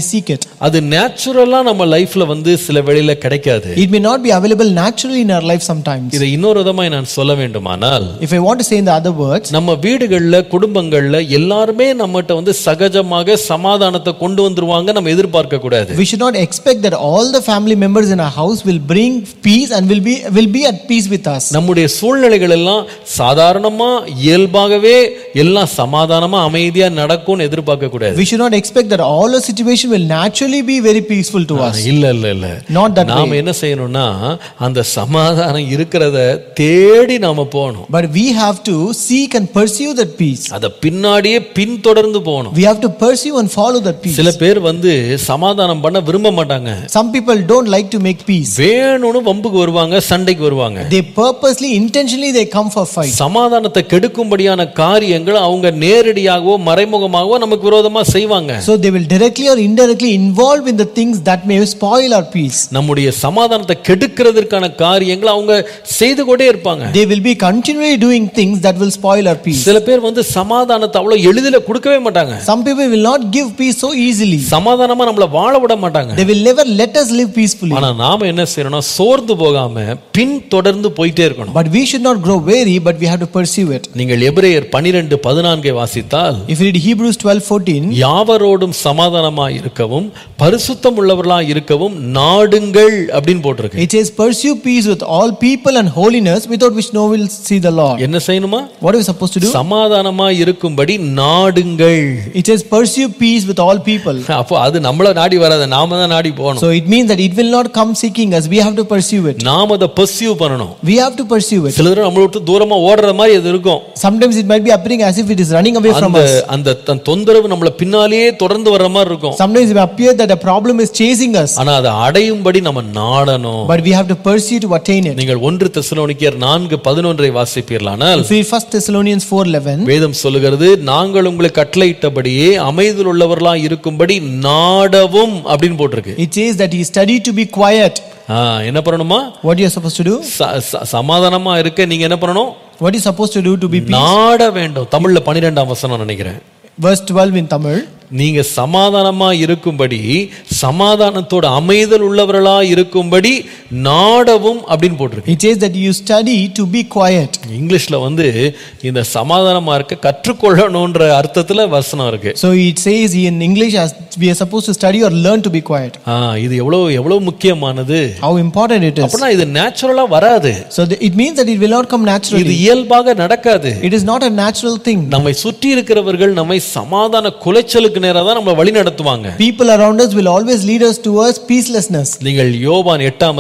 seek it. அது நேச்சுரலா நம்ம லைஃப்ல சில வேளையில கிடைக்காது. It may not be available naturally in our life sometimes. இதை இன்னொரு விதமாய் நான் சொல்ல வேண்டுமானால், If I want to say in the other words, நம்ம வீடுகள்ல குடும்பங்கள்ல எல்லாருமே நம்மகிட்ட சகஜமாக சமாதானத்தை கொண்டு வந்துருவாங்க நம்ம எதிர்பார்க்க கூடாது. we should not expect that all the family members in our house will bring peace and will be at peace with us. நம்முடைய சூழ்நிலைகள் எல்லாம் சாதாரணமா இயல்பாகவே எல்லாம் சமாதானமா அமைதியா நடக்கும்னு எதிர்பார்க்க கூடாது. We should not expect that all the situation will naturally be very peaceful to us. இல்ல இல்ல இல்ல. Not that way. நாம என்ன செய்யணும்னா அந்த சமாதானம் இருக்கிறத தேடி நாம போகணும். But we have to seek and pursue that peace. அத பின்னாடியே பின்தொடர்ந்து போகணும். We have to pursue and follow that peace. சில பேர் சமாதானம் பண்ண விரும்ப மாட்டாங்க. Some people don't like to make peace. வேணும்னு வம்புக்கு வருவாங்க, சண்டைக்கு வருவாங்க. They purposely, intentionally they come for fight. சமாதானத்தை கெடுக்கும்படியான காரியங்கள் அவங்க நேரடியாகவோ மறைமுகமாகவோ நமக்கு விரோதமா செய்வாங்க. So they will directly or indirectly involve in the things that may spoil our peace. நம்முடைய சமாதானத்தை கெடுக்கிறதுக்கான காரியங்கள் அவங்க செய்து கொண்டே இருப்பாங்க. They will be continually doing things that will spoil our peace. சில பேர் சமாதானத்தை அவ்வளவு எளிதில கொடுக்கவே மாட்டாங்க. Some people will not give peace so easily. சமாதானமா நம்மள வாழ விட மாட்டாங்க. They will never let us live peacefully. ஆனா நாம என்ன செய்யணும்னா சோர்ந்து போகாம பின் தொடர்ந்து போயிட்டே இருக்கணும். But we should not grow weary, but we have to pursue it. நீங்கள் எபிரேயர் 12:14 வாசித்தால், If you read Hebrews 12:14, யாவரோடும் சமாதானமாய் இருக்கவும் பரிசுத்தம் உள்ளவர்களாய் இருக்கவும் நாடுங்கள் அப்படின்னு போட்டிருக்கு. it says pursue peace with all people and holiness, without which no will see the Lord. என்ன செய்யணுமா? What are we supposed to do? சமாதானமாய் இருக்கும்படி நாடுங்கள். It says pursue peace with all people. அப்போ அது நம்மள நாடி வராது, நாம தான் நாடி போகணும். So it means that it will not come seeking us, we have to pursue it. நாம அதை பர்சியூ பண்ணணும். We have to pursue it. சில தடவை நம்மள விட்டு தூரமா ஓடுற மாதிரி அது இருக்கும். Sometimes it might be appearing as if it is running away from us. அந்த தொந்தரவு நம்மள பின்னாலேயே தொடர்ந்து வர்ற மாதிரி இருக்கும். Sometimes it may appear that a problem is chasing us. ஆனா அதை அடையும்படி நம்ம நாடணும். But we have to pursue to attain it. நீங்கள் 1 தெசலோனிக்கேயர் 4:11 வாசிப்பீர்களானால், If we read 1 Thessalonians 4:11, வேதம் சொல்லுகிறது, நாங்கள் உங்களுக்கு கட்டளையிட்டபடியே அமைதியில் உள்ளவர்களாய் இருக்கும்படி நாடவும் அப்படின்னு போட்டிருக்கு. it says that he studied to be quiet. என்ன பண்ணணுமா? What you are supposed to do? சமாதானமா இருக்க நீங்க என்ன பண்ணணும்? What you supposed to do to be peace? நாட வேண்டும். தமிழ்ல 12ஆம் வசனம் நினைக்கிறேன். Verse 12 in Tamil. நீங்க சமாதானமா இருக்கும்படி, சமாதானத்தோட அமைதல் உள்ளவர்களா இருக்கும்படி நாடவும் அப்படின்னு போட்டிருக்கு. It says that you study to be quiet. இங்கிலீஷ்ல இந்த சமாதானமா இருக்க கற்றுக்கொள்ளணும்ன்ற அர்த்தத்துல வசனம் இருக்கு. So it says in English as we are supposed to study or learn to be quiet. இது எவ்வளவு முக்கியமானது. How important it is. அப்பனா இது நேச்சுரலா வராது. So it means that it will not come naturally. இது இயல்பாக நடக்காது. It is not a natural thing. நம்மை சுற்றி இருக்கிறவர்கள் நம்மை சமாதான குலைச்சலுக்கு நேரா தான் நம்மளை வழி நடத்துவாங்க. People around us will always lead us towards peacelessness. நீங்கள் யோவான்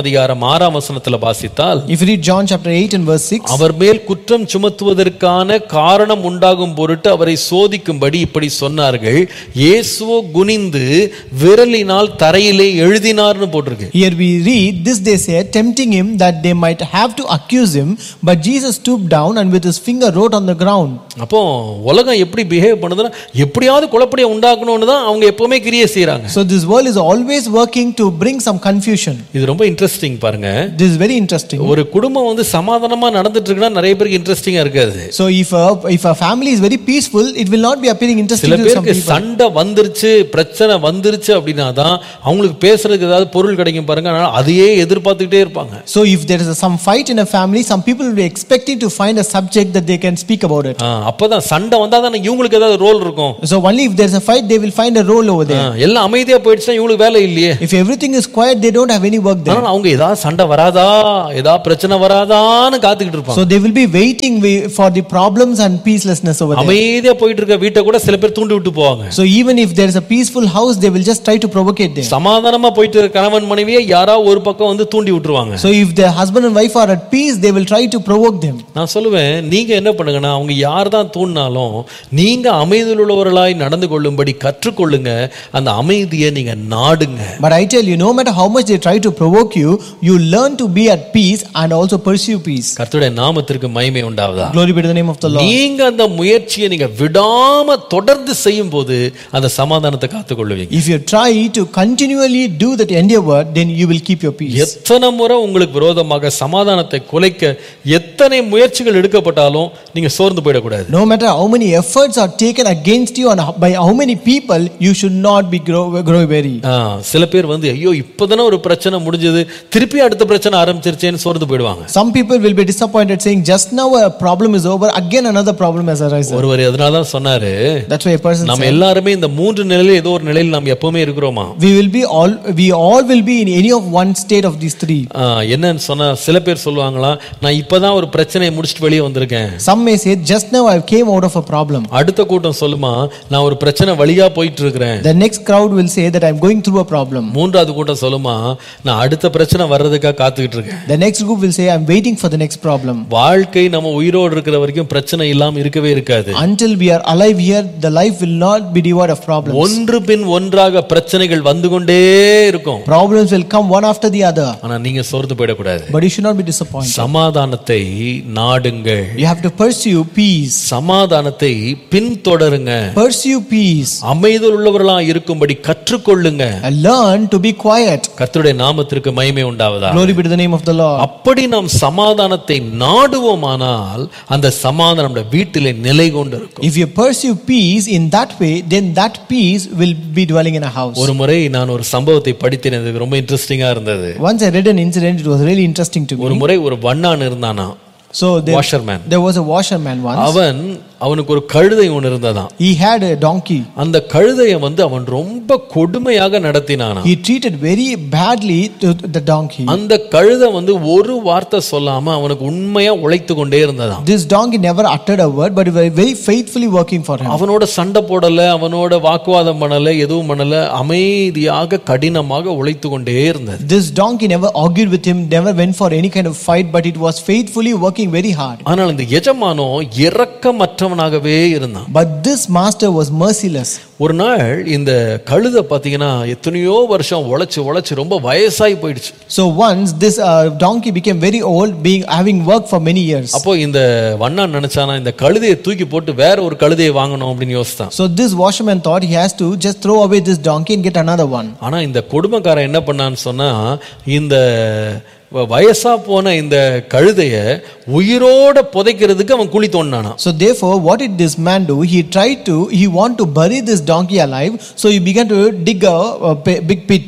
8:6 வாசித்தால், If you read John chapter 8 and verse 6, அவர் மேல் குற்றம் சுமத்துவதற்கான காரணம் உண்டாகும் பொருட்டு அவரை சோதிக்கும்படி இப்படி சொன்னார்கள். இயேசுவோ குனிந்து விரலினால் தரையிலே எழுதினார்னு போட்டிருக்கு. Here we read, this they said, tempting him that they might have to accuse him, but Jesus stooped down and with his finger wrote on the ground. அப்போ உலகம் எப்படி பிஹேவ் பண்ணுதுன்னா, எப்படியாவது குழப்படியை உண்டாக்கணும்னு தான் அவங்க எப்பவுமே கிரியை செய்றாங்க. So this world is always working to bring some confusion. இது ரொம்ப இன்ட்ரஸ்டிங் பாருங்க. This is very interesting. ஒரு குடும்பம் சமாதானமா நடந்துட்டு இருக்குன்னா நிறைய பேருக்கு இன்ட்ரஸ்டிங்கா இருக்காது. So if a family is very peaceful, it will not be appearing interesting சில to some பேருக்கு people. சண்டை வந்துருச்சு, பிரச்சனை வந்துருச்சு அப்படின்னா தான் அவங்களுக்கு பேசுறதுக்கு ஏதாவது பொருள் கிடைக்கும் பாருங்க. அதனால அதையே எதிர்பார்த்துக்கிட்டே இருப்பாங்க. So if there is some fight in a family, some people will be expecting to find a subject that they can speak about it. அப்பதான் சண்டை வந்தா தான் இவங்களுக்கு ஏதாவது ரோல் இருக்கும். So only if there is a fight, they will find a role over there. எல்லாம் அமைதியா போயிடுச்சா இவங்களுக்கு வேலை இல்லையே. If everything is quiet, they don't have any work there. அவங்க ஏதாவது சண்டை வராதா, ஏதாவது பிரச்சனை வராதான்னு காத்துக்கிட்டு இருப்பாங்க. So they will be waiting for the problems and peacelessness over there. அமைதியா போயிட்டு இருக்க வீட்டை கூட சில பேர் தூண்டி விட்டு போவாங்க. So even if there is a peaceful house, they will just try to provocate them. சமாதானமா போயிட்டு இருக்க கணவன் மனைவியை யாராவது ஒரு பக்கம் தூண்டி விட்டுருவாங்க. So if the husband and wife are at peace, they will try to provoke them. நான் சொல்லுவேன், நீங்க என்ன பண்ணுங்கன்னா, அவங்க யார்தான் தூண்டினாலும் நீங்க அமைதியில் உள்ளவர்களாய் நடந்து கொள்ளும்படி கற்றுக்கொள்ளுங்க. அந்த அமைதியை நீங்க நாடுங்க. But I tell you, no matter how much they try to provoke you, you learn to be at peace and also pursue peace. கர்த்தருடைய நாமத்திற்கு மகிமை உண்டாவதா. Glory be to the name of the Lord. நீங்க அந்த முயற்சியை நீங்க விடாம தொடர்ந்து செய்யும்போது அந்த சமாதானத்தை காத்துக்கொள்வீங்க. If you try to continually do that endeavor, then you will keep your peace. எத்தனை முறை உங்களுக்கு விரோதமாக சமாதானத்தை குலைக்க எத்தனை முயற்சிகள் எடுக்கப்பட்டாலும் நீங்க சோர்ந்து போயிடக்கூடாது. No matter how many efforts are taken against you and by how many many people, you should not be grow weary. சில பேர் வந்து ஐயோ இப்பதானே ஒரு பிரச்சனை முடிஞ்சது திருப்பி அடுத்த பிரச்சனை ஆரம்பிச்சிருச்சேன்னு சோர்ந்து போயிடுவாங்க. Some people will be disappointed saying just now a problem is over, again another problem has arisen. ஒருவர் அதனால தான் சொன்னாரு, That's why a person நம்ம said, எல்லாருமே இந்த மூன்று நிலையில ஏதோ ஒரு நிலையில் நாம் எப்பவுமே இருக்கிறோமா? we all will be in any of one state of these three. என்னன்னு சொன்னா சில பேர் சொல்லுவாங்களா, நான் இப்பதான் ஒரு பிரச்சனையை முடிச்சிட்டு வெளியே வந்திருக்கேன். Some may say just now I came out of a problem. அடுத்த கூட்டம் சொல்லுமா, நான் ஒரு பிரச்சனை வழியா போயிட்டு இருக்கிறேன். The next crowd will say that I am going through a problem. மூன்றாவது கூட்டம் சொல்லுமா, நான் அடுத்த பிரச்சனை வர்றதுக்காக காத்துக்கிட்டு இருக்கேன். The next group will say I am waiting for the next problem. வாழ்க்கை நம்ம உயிரோடு இருக்கிற வரைக்கும் பிரச்சனை இல்லாம இருக்கவே இருக்காது. Until we are alive here, the life will not be devoid of problems. ஒன்று பின் ஒன்றாக பிரச்சனைகள் வந்து கொண்டே இருக்கும். Problems will come one after the other. ஆனா நீங்க சோர்ந்து போயிடக்கூடாது. But you should not be disappointed. சமாதானத்தை நாடுங்கள். You have to pursue peace. சமாதானத்தை பின்தொடருங்க. Pursue peace. அமைதல் உள்ளவர்களாக இருக்கும்படி கற்றுக்கொள்ளுங்க. And learn to be quiet. கர்த்தருடைய நாமத்திற்கு மகிமை உண்டாவதா. Glory be to the name of the Lord. அப்படி நாம் சமாதானத்தை நாடுவோமானால் அந்த சமாதானம் நம்முடைய வீட்டிலே நிலை கொண்டு இருக்கும். If you pursue peace in that way, then that peace will be dwelling in a house. ஒரு முறை நான் ஒரு சம்பவத்தை படித்தேன், அது ரொம்ப இன்ட்ரெஸ்டிங்கா இருந்தது. Once I read an incident, it was really interesting to me. ஒரு முறை ஒரு வண்ணான் இருந்தானா. So there was a washerman once. அவனுக்கு ஒரு கழுதை ஒன்று இருந்ததாம். He had a donkey. அந்த கழுதையை வந்து அவன் ரொம்ப கொடுமையாக நடத்தினானா. He treated very badly to the donkey. அந்த கழுதை வந்து ஒரு வார்த்தை சொல்லாம அவனுக்கு உண்மையா உழைத்து கொண்டே இருந்ததாம். This donkey never uttered a word, but very faithfully working for him. அவனோட சண்டை போடல, அவனோட வாக்குவாதம் பண்ணல, எதுவும் பண்ணல, அமைதியாக கடினமாக உழைத்து கொண்டே இருந்தது. This donkey never argued with him, never went for any kind of fight, but it was faithfully working very hard. ஆனால் இந்த எஜமானோ இரக்கமற்றவனாகவே இருந்தான். But this master was merciless. ஒரு நாள் இந்த கழுதை பாத்தீங்கன்னா எத்தனையோ வருஷம் உழைச்சு ரொம்ப வயசாகி போயிடுச்சு. So once this donkey became very old, having worked for many years. அப்போ இந்த வண்ணான் நினைச்சானா இந்த கழுதையை தூக்கி போட்டு வேற ஒரு கழுதையை வாங்கணும் அப்படின்னு யோசித்தான். So this washerman thought he has to just throw away this donkey and get another one. ஆனா இந்த கொடுமைக்காரன் என்ன பண்ணான்னு சொன்னா, இந்த வயசா போன இந்த கழுதைய உயிரோட புதைக்கிறதுக்கு அவன் குழி தோண்டினானா. So therefore what did this man do? He want to bury this donkey alive, so he began to dig a big pit.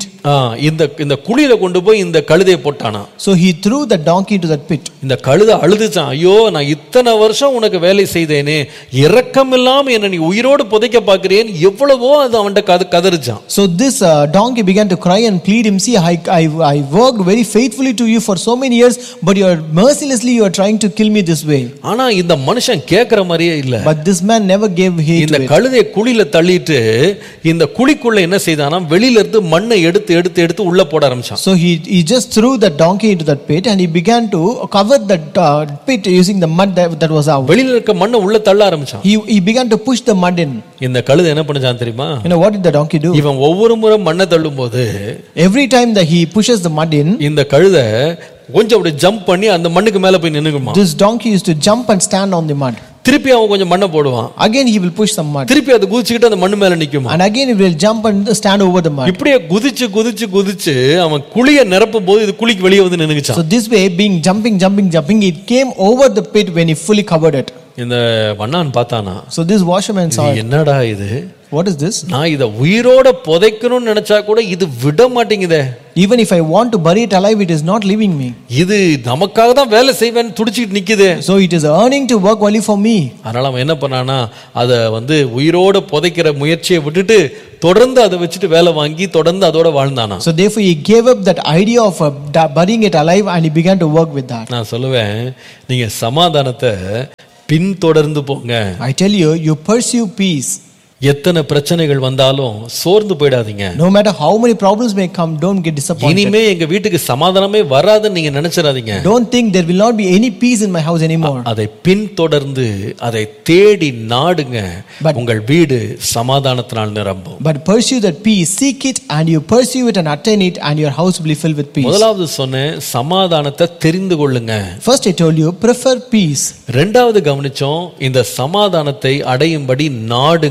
இந்த குழியில கொண்டு போய் இந்த கழுதையை போட்டானா. So he threw the donkey into that pit. இந்த கழுதை அழுதுச்சான், ஐயோ நான் இத்தனை வருஷம் உனக்கு வேலை செய்தேனே, இரக்கம் இல்லாம என்ன நீ உயிரோடு புதைக்க பார்க்கிறேன், எவ்வளவோ அது அவன்கிட்ட கதறிச்சான். So this donkey began to cry and plead him, see I worked very faithfully to you for so many years, but you are mercilessly you are trying to kill me this way. ஆனா இந்த மனுஷன் கேக்குற மாதிரியே இல்ல. But this man never gave heed to it. இந்த கழுதையை குழியில தள்ளிட்டு இந்த குழிக்குள்ள என்ன செய்தானா, வெளியில இருந்து மண்ணை எடுத்து உள்ள போட ஆரம்பிச்சான். So he just threw the donkey into that pit and he began to cover that pit using the mud that was out. வெளியில இருக்க மண்ணை உள்ள தள்ள ஆரம்பிச்சான். He began to push the mud in. இந்த கழுதை என்ன பண்ணுச்சான் தெரியுமா? You know what did the donkey do? இவன் ஒவ்வொரு முறை மண்ணை தள்ளும்போது every time that he pushes the mud in, இந்த கழுதை கொஞ்சம் அப்படியே ஜம்ப் பண்ணி அந்த மண்ணுக்கு மேல போய் நின்னுக்குமா. This donkey used to jump and stand on the mud. திருப்பி அவன் கொஞ்சம் மண்ணை போடுவான். Again he will push some mud. திருப்பி அது குதிச்சிட்டு அந்த மண்ணு மேல நிக்குமா. And again he will jump and stand over the mud. இப்படியே குதிச்சு அவன் குழியை நிரப்பும் போது இது குழிக்கு வெளியே வந்து நின்னுச்சான். So this way being jumping it came over the pit when he fully covered it. இந்த வண்ணான் பார்த்தானா. So this washerman saw it. என்னடா இது? What is this? நான் இத உயிரோட புதைக்கணும்னு நினைச்சா கூட இது விட மாட்டேங்குதே. Even if I want to bury it alive, it is not leaving me. இது நமக்காக தான் வேலை செய்வேன்னு துடிச்சிட்டு நிக்குதே. So it is earning to work only for me. அதனால அவன் என்ன பண்ணானா, அத வந்து உயிரோட புதைக்கிற முயற்சியை விட்டுட்டு தொடர்ந்து அதை வச்சுட்டு வேலை வாங்கி தொடர்ந்து அதோட வாழ்ந்தானா. So therefore he gave up that idea of burying it alive and he began to work with that. நான் சொல்லுவேன், நீங்க சமாதானத்தை பின்தொடர்ந்து போங்க. I tell you, you pursue peace. எத்தனை பிரச்சனைகள் வந்தாலும் சோர்ந்து போயிடாதீங்க. No matter how many problems may come, don't get disappointed. இனிமே எங்க வீட்டுக்கு சமாதானமே வராதுன்னு நீங்க நினைச்சிராதீங்க. Don't think there will not be any peace in my house anymore. அதை பின்தொடர்ந்து அதை தேடி நாடுங்க, உங்கள் வீடு சமாதானத்தினால் நிரம்பும். But pursue that peace, seek it and you pursue it and attain it and your house will be filled with peace. முதலாவது சொன்னேன், சமாதானத்தை தெரிந்து கொள்ளுங்க. First I told you, prefer peace. இரண்டாவது கவனிச்சோம், இந்த சமாதானத்தை அடையும்படி நாடுங்க.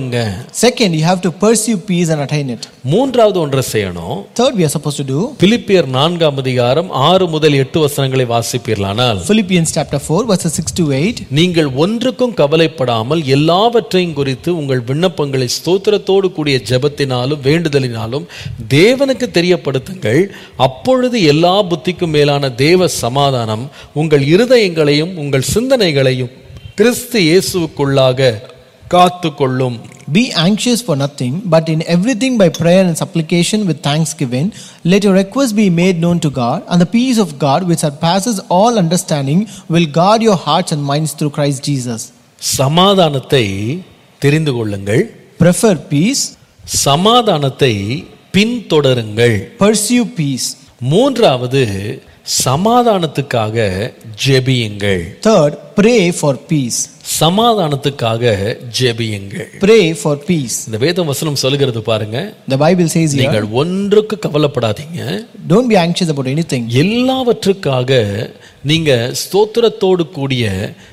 Second, you have to pursue peace and attain it. மூன்றாவது ஒன்றை செய்யணும். Third, we are supposed to do. பிலிப்பியர் 4ஆம் அதிகாரம் 6 முதல் 8 வசனங்களை வாசிப்பீர்களானால், Philippians chapter 4 verses 6 to 8. நீங்கள் ஒன்றுக்கும் கவலைப்படாமல் எல்லாவற்றையும் குறித்து உங்கள் விண்ணப்பங்களை ஸ்தோத்திரத்தோடு கூடிய ஜெபத்தினாலும் வேண்டுதலினாலும் தேவனுக்கு தெரியப்படுத்துங்கள். அப்பொழுது எல்லா புத்திக்கும் மேலான தேவ சமாதானம் உங்கள் இருதயங்களையும் உங்கள் சிந்தனைகளையும் கிறிஸ்து இயேசுவுக்குள்ளாக காத்துக்கொள்ளும். Be anxious for nothing, but in everything by prayer and supplication with thanksgiving, let your requests be made known to God, and the peace of God, which surpasses all understanding, will guard your hearts and minds through Christ Jesus. சமாதானத்தை தெரிந்து கொள்ளுங்கள். Prefer peace. சமாதானத்தை பின்தொடருங்கள். Pursue peace. மூன்றாவது சமாதானத்துக்காக ஜெபியுங்கள். Third, pray for peace. சமாதானத்துக்காக ஜெபியுங்கள். Pray for peace. இந்த வேத வசனம் சொல்லுகிறது பாருங்க. The Bible says here, நீங்கள் ஒன்றுக்கு கவலைப்படாதீங்க. don't be anxious about anything. எல்லாவற்றுக்காக நீங்க ஸ்தோத்திரத்தோடு கூடிய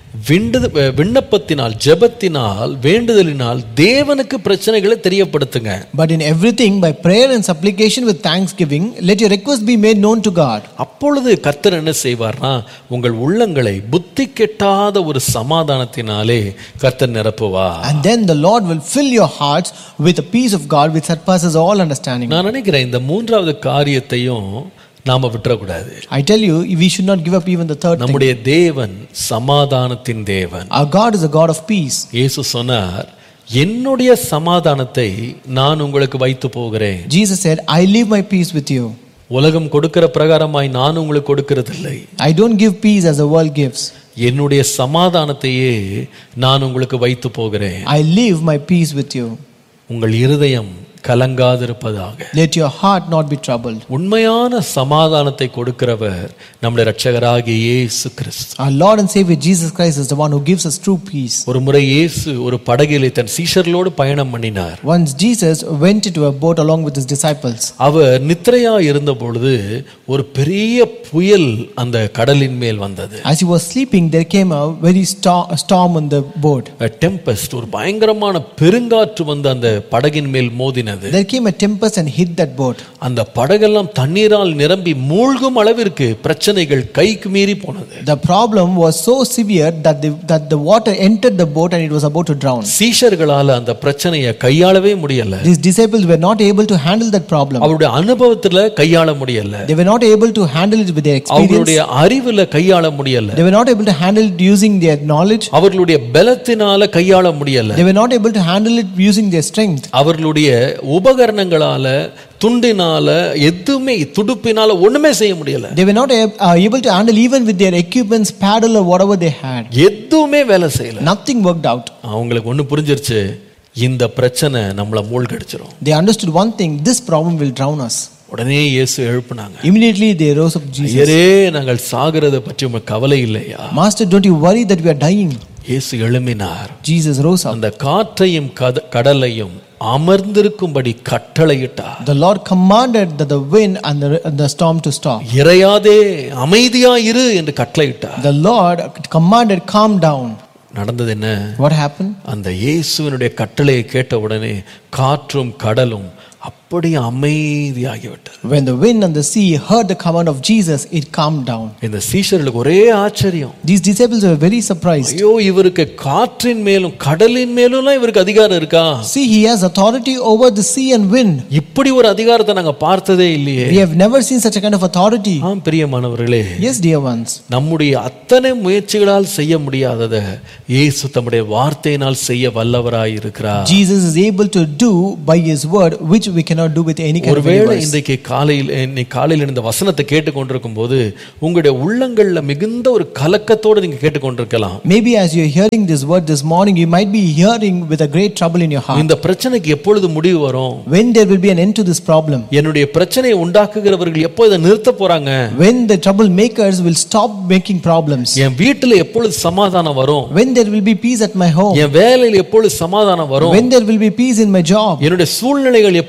விண்ணப்பத்தினால் ஜெபத்தினால் வேண்டுதலினால் தேவனுக்கு பிரச்சனைகளை தெரியப்படுத்துங்க. But in everything by prayer and supplication with thanksgiving, let your request be made known to God. அப்பொழுது கர்த்தர் என்ன செய்வார்னா, உங்கள் உள்ளங்களை புத்தி கெட்டாத ஒரு சமாதானத்தினாலே கர்த்தர் நிரப்புவார். And then the Lord will fill your hearts with the peace of God which surpasses all understanding. நான் நினைக்கிறேன் இந்த மூன்றாவது காரியத்தையும் நாம விட்டுறக்கூடாது. I tell you, we should not give up even the third thing. நம்முடைய தேவன் சமாதானத்தின் தேவன். Our God is a God of peace. இயேசு சொன்னார், என்னுடைய சமாதானத்தை நான் உங்களுக்கு வைத்து போகிறேன். Jesus said, I leave my peace with you. உலகம் கொடுக்கிற பிரகாரமாய் நான் உங்களுக்கு கொடுக்கிறதில்லை. I don't give peace as the world gives. என்னுடைய சமாதானத்தையே நான் உங்களுக்கு வைத்து போகிறேன். I leave my peace with you. உங்கள் இருதயம் கலங்காதிருப்பதாக. Let your heart not be troubled. உண்மையான சமாதானத்தை கொடுக்கிறவர் நம்முடைய இரட்சகராகிய இயேசு கிறிஸ்து. Our Lord and Savior Jesus Christ is the one who gives us true peace. ஒரு முறை இயேசு ஒரு படகிலே தன் சீஷர்களோடு பயணம் பண்ணினார். Once Jesus went into a boat along with his disciples. அவர் நித்திரையா இருந்த பொழுது ஒரு பெரிய புயல் அந்த கடலின் மேல் வந்தது. As he was sleeping, there came a very storm on the boat. A tempest, ஒரு பயங்கரமான பெருங்காற்று வந்து அந்த படகின் மேல் மோதினது. There came a tempest and hit that boat. அந்த படகெல்லாம் தண்ணீரால் நிரம்பி மூழ்கும் அளவிற்கு பிரச்சனைகள் கைக்கு மீறி போனது. The problem was so severe that the water entered the boat and it was about to drown. சீஷர்களால அந்த பிரச்சனையை கையாளவே முடியல. These disciples were not able to handle that problem. அவருடைய அனுபவத்துல கையாள முடியல. They were not able to handle it with their experience. அவருடைய அறிவுல கையாள முடியல. They were not able to handle it using their knowledge. அவர்களுடைய பலத்தினால கையாள முடியல. They were not able to handle it using their strength. அவர்களுடைய உபகரணங்களால துண்டினால எதுமே துடுப்பினால ஒண்ணுமே செய்ய முடியல. They were not able to handle even with their equipments, paddle or whatever they had. எதுவுமே வேலை செய்யல. Nothing worked out. அவங்களுக்கு ஒண்ணு புரிஞ்சிருச்சு, இந்த பிரச்சனை நம்மள மூழ்கடிச்சிரும். They understood one thing, this problem will drown us. உடனே இயேசு எழுப்புனாங்க. Immediately they rose up Jesus. ஐயரே, நாங்கள் சாகிறத பற்றி உங்களுக்கு கவலை இல்லையா? Master, don't you worry that we are dying. இயேசு எழும்பினார். Jesus rose up. அந்த காற்றையும் கடலையும் அமர்ந்திருக்கும்படி கட்டளையிட்டார். The Lord commanded that the wind and the storm to stop. இறையாதே, அமைதியா இரு என்று கட்டளையிட்டார். The Lord commanded, calm down. நடந்தது என்ன? What happened? அந்த இயேசுவினுடைய கட்டளையை கேட்ட உடனே காற்றும் கடலும் அப்படியே அமைதியாகிவிட்டது. When the wind and the sea heard the command of Jesus, it calmed down. இந்த சீஷர்களுக்கு ஒரே ஆச்சரியம். These disciples were very surprised. ஐயோ, இவருக்கு காற்றின் மேலும் கடலின் மேலும் இவருக்கு அதிகாரம் இருக்கா? See, he has authority over the sea and wind. இப்படி ஒரு அதிகாரத்தை நாங்க பார்த்ததே இல்லையே. We have never seen such a kind of authority. ஆம் பிரியமானவர்களே. Yes, dear ones. நம்முடைய அத்தனை முயற்சிகளால் செய்ய முடியாததை இயேசு தம்முடைய வார்த்தையினால் செய்ய வல்லவராய் இருக்கிறார். Jesus is able to do by his word which we cannot do with any kind of ஒருவேளை இன்றைக்கு காலையில் இந்த வசனத்தை கேட்டுக்கொண்டிருக்கும் போது உங்களுடைய உள்ளங்கள்ல மிகுந்த ஒரு கலக்கத்தோடு நீங்க கேட்டுக்கொண்டிருக்கலாம். Maybe as you are hearing this word this morning, you might be hearing with a great trouble in your heart. இந்த பிரச்சனைக்கு எப்பொழுது முடிவு வரும்? When there will be an end to this problem? என்னுடைய பிரச்சனையை உண்டாக்குகிறவர்கள் எப்போ இதை நிறுத்த போறாங்க? When the trouble makers will stop making problems? என் வீட்டுல எப்பொழுது சமாதானம் வரும்? When there will be peace at my home? என் வேலையில் எப்பொழுது சமாதானம் வரும்? When there will be peace in my job? என்னுடைய சூழ்நிலைகள் எப்பொழுது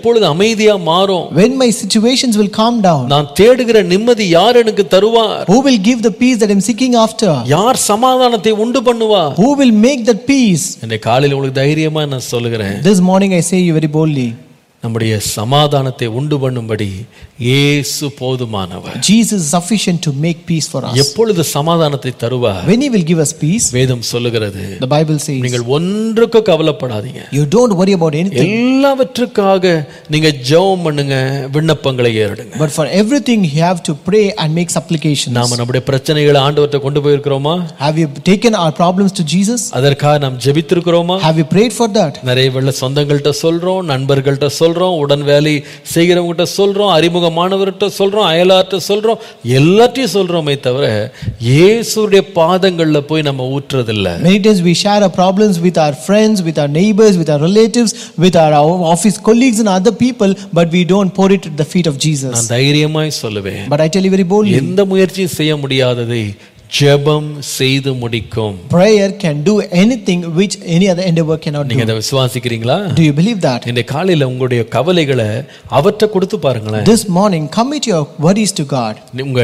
அமைதியா மாறும்? When my situations will calm down? நான் தேடுகிற நிம்மதி யார் எனக்கு தருவார்? Who will give the peace that I'm seeking after? யார் சமாதானத்தை உண்டு பண்ணுவார்? Who will make that peace? இந்த காலையில உங்களுக்கு தைரியமா நான் சொல்லுகிறேன், This morning I say you very boldly, நம்முடைய சமாதானத்தை உண்டு பண்ணும்படி இயேசு போதுமானவர். Jesus is sufficient to make peace for us. எப்பொழுது சமாதானத்தை தருவார்? When he will give us peace, வேதம் சொல்லுகிறது, the Bible says, நீங்கள் ஒன்றுக்கு கவலைப்படாதீங்க, you don't worry about anything, எல்லாவற்றுக்காக நீங்க ஜெபம் பண்ணுங்க, விண்ணப்பங்களை ஏறெடுங்க. but for everything you have to pray and make supplications. நாம நம்முடைய பிரச்சனைகளை ஆண்டவர்ட்ட கொண்டு போயிருக்கிறோமா? Have you taken our problems to Jesus? அதற்காக நாம் ஜெபித்திருக்கிறோமா? Have you prayed for that? நிறைய வெள்ள சொந்தங்கள்ட்ட சொல்றோம், நண்பர்கள்ட்ட சொல்றோம், உடன் வேலை செய்கிறவங்ககிட்ட சொல்றோம், அறிமுகமானவர்கிட்ட சொல்றோம், அயலார்ட்ட சொல்றோம், எல்லாத்தையும் சொல்றோமே தவிர இயேசுடைய பாதங்கள்ல போய் நம்ம ஊற்றுறதில்ல. Many times we share our problems with our friends, with our neighbors, with our relatives, with our office colleagues and other people, but we don't pour it at the feet of Jesus. நான் தைரியமாய் சொல்லுவேன், But I tell you very boldly, எந்த முயற்சியும் செய்ய முடியாததை ஜெபம் செய்து முடிக்கும். prayer can do anything which any other endeavor cannot நீங்க do. அதை விசுவாசிக்கிறீங்களா? Do you believe that? இந்த காலையில உங்களுடைய கவலைகளை அவர்ட்ட கொடுத்து பாருங்களேன். This morning commit your worries to God.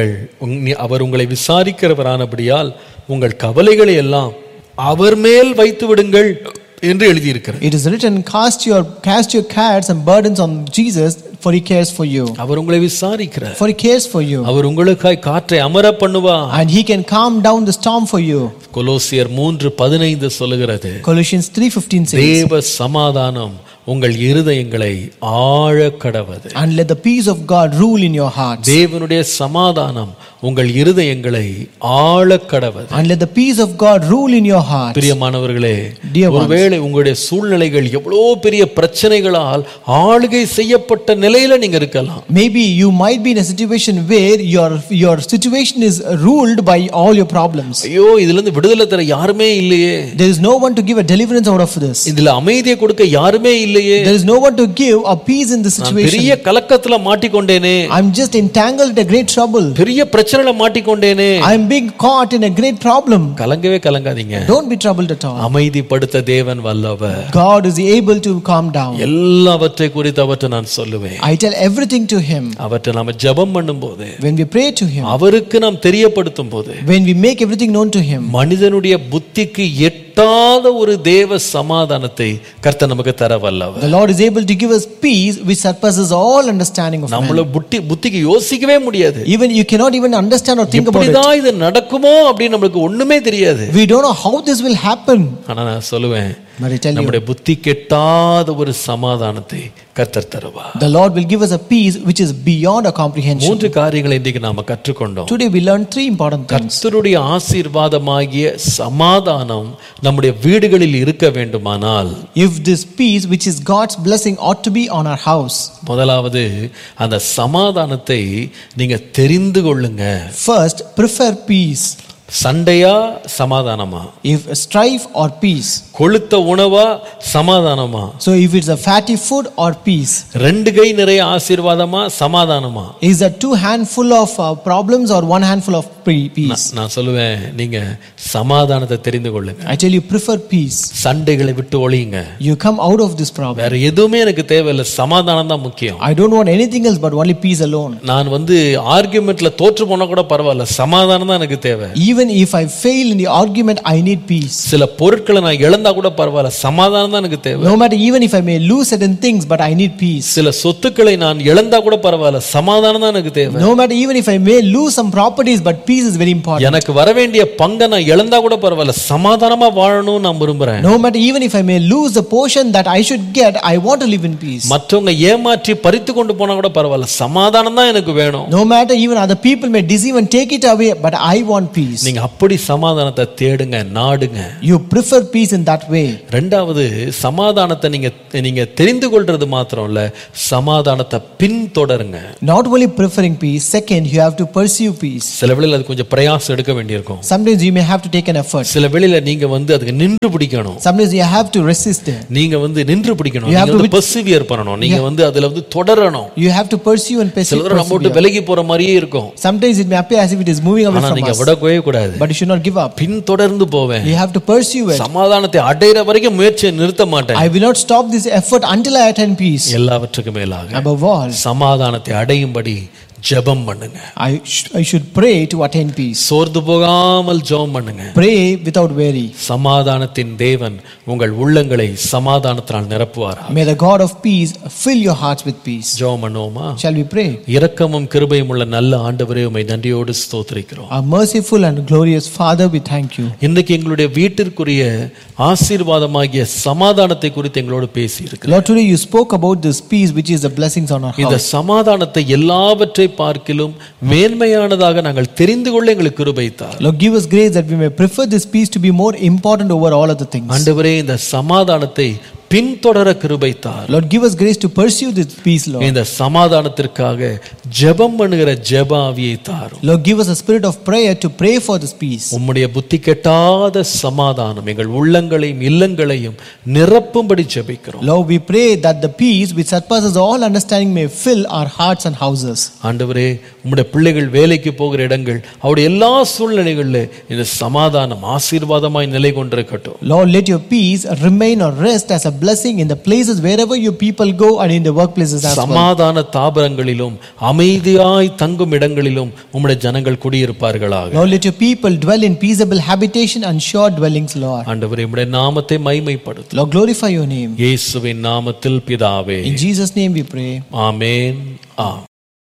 அவர் உங்களை விசாரிக்கிறவரானபடியால் உங்கள் கவலைகளை எல்லாம் அவர் மேல் வைத்து விடுங்கள் என்று எழுதியிருக்கிறது. It is written, cast your cares and burdens on Jesus, for he cares for you. அவர் உங்களை விசாரிக்கிறார். For he cares for you. அவர் உங்களுக்காய் காற்றை அமர பண்ணுவார். And he can calm down the storm for you. கொலோசியர் 3:15 சொல்லுகிறது, Colossians 3:15 says, தேவ சமாதானம் உங்கள் இருதயங்களை ஆழ கடவது. and let the peace of God rule in your hearts. தேவனுடைய சமாதானம் உங்கள் இருதயங்களை ஆழ கடவது. And let the peace of God rule in your hearts. பிரியமானவர்களே, Dear ones, ஒருவேளை உங்களுடைய சூழ்நிலைகள் எவ்வளோ பெரிய பிரச்சனைகளால் ஆளுகை செய்யப்பட்ட நிலையில நீங்க இருக்கலாம். maybe you might be in a situation where your situation is ruled by all your problems. ஐயோ, இதுல இருந்து விடுதலை தர யாருமே இல்லையே, There is no one to give a deliverance out of this. இதுல அமைதியை கொடுக்க யாருமே இல்லையே, There is no one to give a peace in this நான் situation. பெரிய கலக்கத்துல மாட்டிக்கொண்டேனே, I'm just entangled in a great trouble. பெரிய பிரச்சனையில மாட்டிக்கொண்டேனே. I'm being caught in a great problem. கலங்கவே கலங்காதீங்க. Don't be troubled at all. அமைதிப்படுத்த தேவன் வல்லவர். God is able to calm down. எல்லாவற்றை குறித்து அவற்றை நான் சொல்லுவேன். I tell everything to him. அவற்றை நாம ஜெபம் பண்ணும்போது, When we pray to him, அவருக்கு நாம் தெரியப்படுத்தும் போது, when we make everything known to him, மனிதனுடைய புத்திக்கு எட்டாத ஒரு தேவ சமாதானத்தை கர்த்தர் நமக்கு தர வல்லவர். the Lord is able to give us peace which surpasses all understanding of நம்மள man. புத்திக்கு யோசிக்கவே முடியாது. Even you cannot even understand or think about it. இப்படிதான் இது நடக்குமோ அப்படி நமக்கு ஒண்ணுமே தெரியாது. We don't know how this will happen. ஆனா நான் சொல்லுவேன், But I tell you, நம்முடைய புத்தி கெட்டாத ஒரு சமாதானத்தை கர்த்தர் தருவார். the Lord will give us a peace which is beyond our comprehension. 3 காரியங்களை இன்றைக்கு நாம கற்றுக்கொண்டோம். Today we learned 3 important things. கர்த்தருடைய ஆசீர்வாதமாகிய சமாதானம் நம்முடைய வீடுகளில் இருக்க வேண்டுமானால், If this peace which is God's blessing ought to be on our house, முதலாவது அந்த சமாதானத்தை நீங்க தெரிந்து கொள்ளுங்க. first prefer peace. சண்டையா சமாதானமா? If strife or peace. கொழுத்த உணவா சமாதானமா? So if it's a fatty food or peace. 2 கை நிறைய ஆசீர்வாதமா சமாதானமா? Is that 2 handful of problems or 1 handful of peace? நான் சொல்லுவேன், நீங்க சமாதானத்தை தெரிந்து கொள்ளுங்க. I tell you, prefer peace. சண்டைகளை விட்டு ஒளியுங்க. You come out of this problem. வேற எதுவுமே எனக்கு தேவையில்லை, சமாதானம் தான் முக்கியம். I don't want anything else but only peace alone. நான் ஆர்குமெண்ட்ல தோற்று போனா கூட பரவாயில்ல, சமாதானம் தான் எனக்கு தேவை. Even if I fail in the argument, I need peace. சில பொருட்களை நான் இழந்தா கூட பரவாயில்ல, சமாதானம் தான் எனக்கு தேவை. No matter even if I may lose certain things, but I need peace. சில சொத்துக்களை நான் இழந்தா கூட பரவாயில்ல, சமாதானம் தான் எனக்கு தேவை. No matter even if I may lose some properties, but peace is very important. எனக்கு வர வேண்டிய பங்கை நான் இழந்தா கூட பரவாயில்ல, சமாதானமா வாழணும் நான் விரும்புறேன். No matter even if I may lose the portion that I should get, I want to live in peace. மற்றவங்க ஏமாற்றி பறித்து கொண்டு போனா கூட பரவாயில்ல, சமாதானம் தான் எனக்கு வேணும். No matter even other people may deceive and take it away, but I want peace. நீங்க அப்படி சமாதானத்தை தேடுங்க, நாடுங்க. You prefer peace in that way. ரெண்டாவது, சமாதானத்தை நீங்க தெரிந்து கொள்றது மாத்திரம் இல்ல, சமாதானத்தை பின்தொடருங்க. Not only preferring peace, second you have to pursue peace. சில வேளையில அது கொஞ்சம் பிரயாசம் எடுக்க வேண்டியிருக்கும். Sometimes you may have to take an effort. சில வேளையில நீங்க அதுக்கு நின்று பிடிக்கணும். Sometimes you have to resist it. நீங்க நின்று பிடிக்கணும். நீங்க persevere பண்ணணும். நீங்க அதுல தொடரணும். You have to pursue and persevere. சிலர் நம்ம விட்டு விலகி போற மாதிரியே இருக்கும். Sometimes it may appear as if it is moving away from us. நீங்க விடவே கூடாது. But you should not give up. பின் தொடர்ந்து போவேன். You have to pursue it. சமாதானத்தை அடையற வரைக்கும் முயற்சியை நிறுத்த மாட்டேன். I will not stop this effort until I attain peace. எல்லாவற்றுக்கும் மேலாக above all சமாதானத்தை அடையும்படி ஜெபம் பண்ணுங்க. I should pray to attain peace. சோர்ந்து போகாமல் ஜெபம் பண்ணுங்க. Pray without weary. சமாதானத்தின் தேவன் உங்கள் உள்ளங்களை சமாதானத்தால் நிரப்புவாராக. May the God of peace fill your hearts with peace. ஜெபம் பண்ணுவோமா? Shall we pray? இரக்கமும் கிருபையும் உள்ள நல்ல ஆண்டவரே, உம்மை நன்றியோடு ஸ்தோத்திரிக்கிறோம். Our merciful and glorious Father, we thank you. இன்னைக்கு எங்களுடைய வீட்டிற்குரிய ஆசீர்வாதமாகிய சமாதானத்தை குறித்து எங்களோடு பேசி இருக்கிறீர். Lord, today you spoke about this peace which is the blessings on our house. இந்த சமாதானத்தை எல்லாவற்றை பார்க்கிலும் மேன்மையானதாக நாங்கள் தெரிந்து கொள்ள எங்களுக்கு கிருபை தார். Lord, give us grace that we may prefer this peace to be more important over all other things. ஆண்டவரே, இந்த சமாதானத்தை பின்தொடர கிருபை தார். Lord, give us grace to pursue this peace, Lord. இந்த சமாதானத்திற்காக ஜெபம் பண்ணுகிற ஜெப ஆவியை தார். Lord, give us a spirit of prayer to pray for this peace. உம்முடைய புத்தி கெட்டாத சமாதானம் எங்கள் உள்ளங்களையும் இல்லங்களையும் நிரப்பும்படி ஜெபிக்கிறோம். Lord, we pray that the peace which surpasses all understanding may fill our hearts and houses. ஆண்டவரே, உம்முடைய பிள்ளைகள் வேலைக்கு போகிற இடங்கள் அவருடைய எல்லா சூழ்நிலைகளில் இந்த சமாதானம் ஆசீர்வாதமாய் நிலை கொண்டிருக்கட்டும். Lord, let your peace remain or rest as a blessing in the places wherever your people go and in the workplaces as well. சமாதான தாபரங்களிலும் அமைதியாய் தங்கும் இடங்களிலும் உம்முடைய ஜனங்கள் குடியிருப்பார்களாக. Lord, let your people dwell in peaceable habitation and sure dwellings, Lord. ஆண்டவரே, உம்முடைய நாமத்தை மகிமைப்படுத்தும். Lord, glorify your name. இயேசுவின் நாமத்தில் பிதாவே. In Jesus' name we pray. Amen. Amen.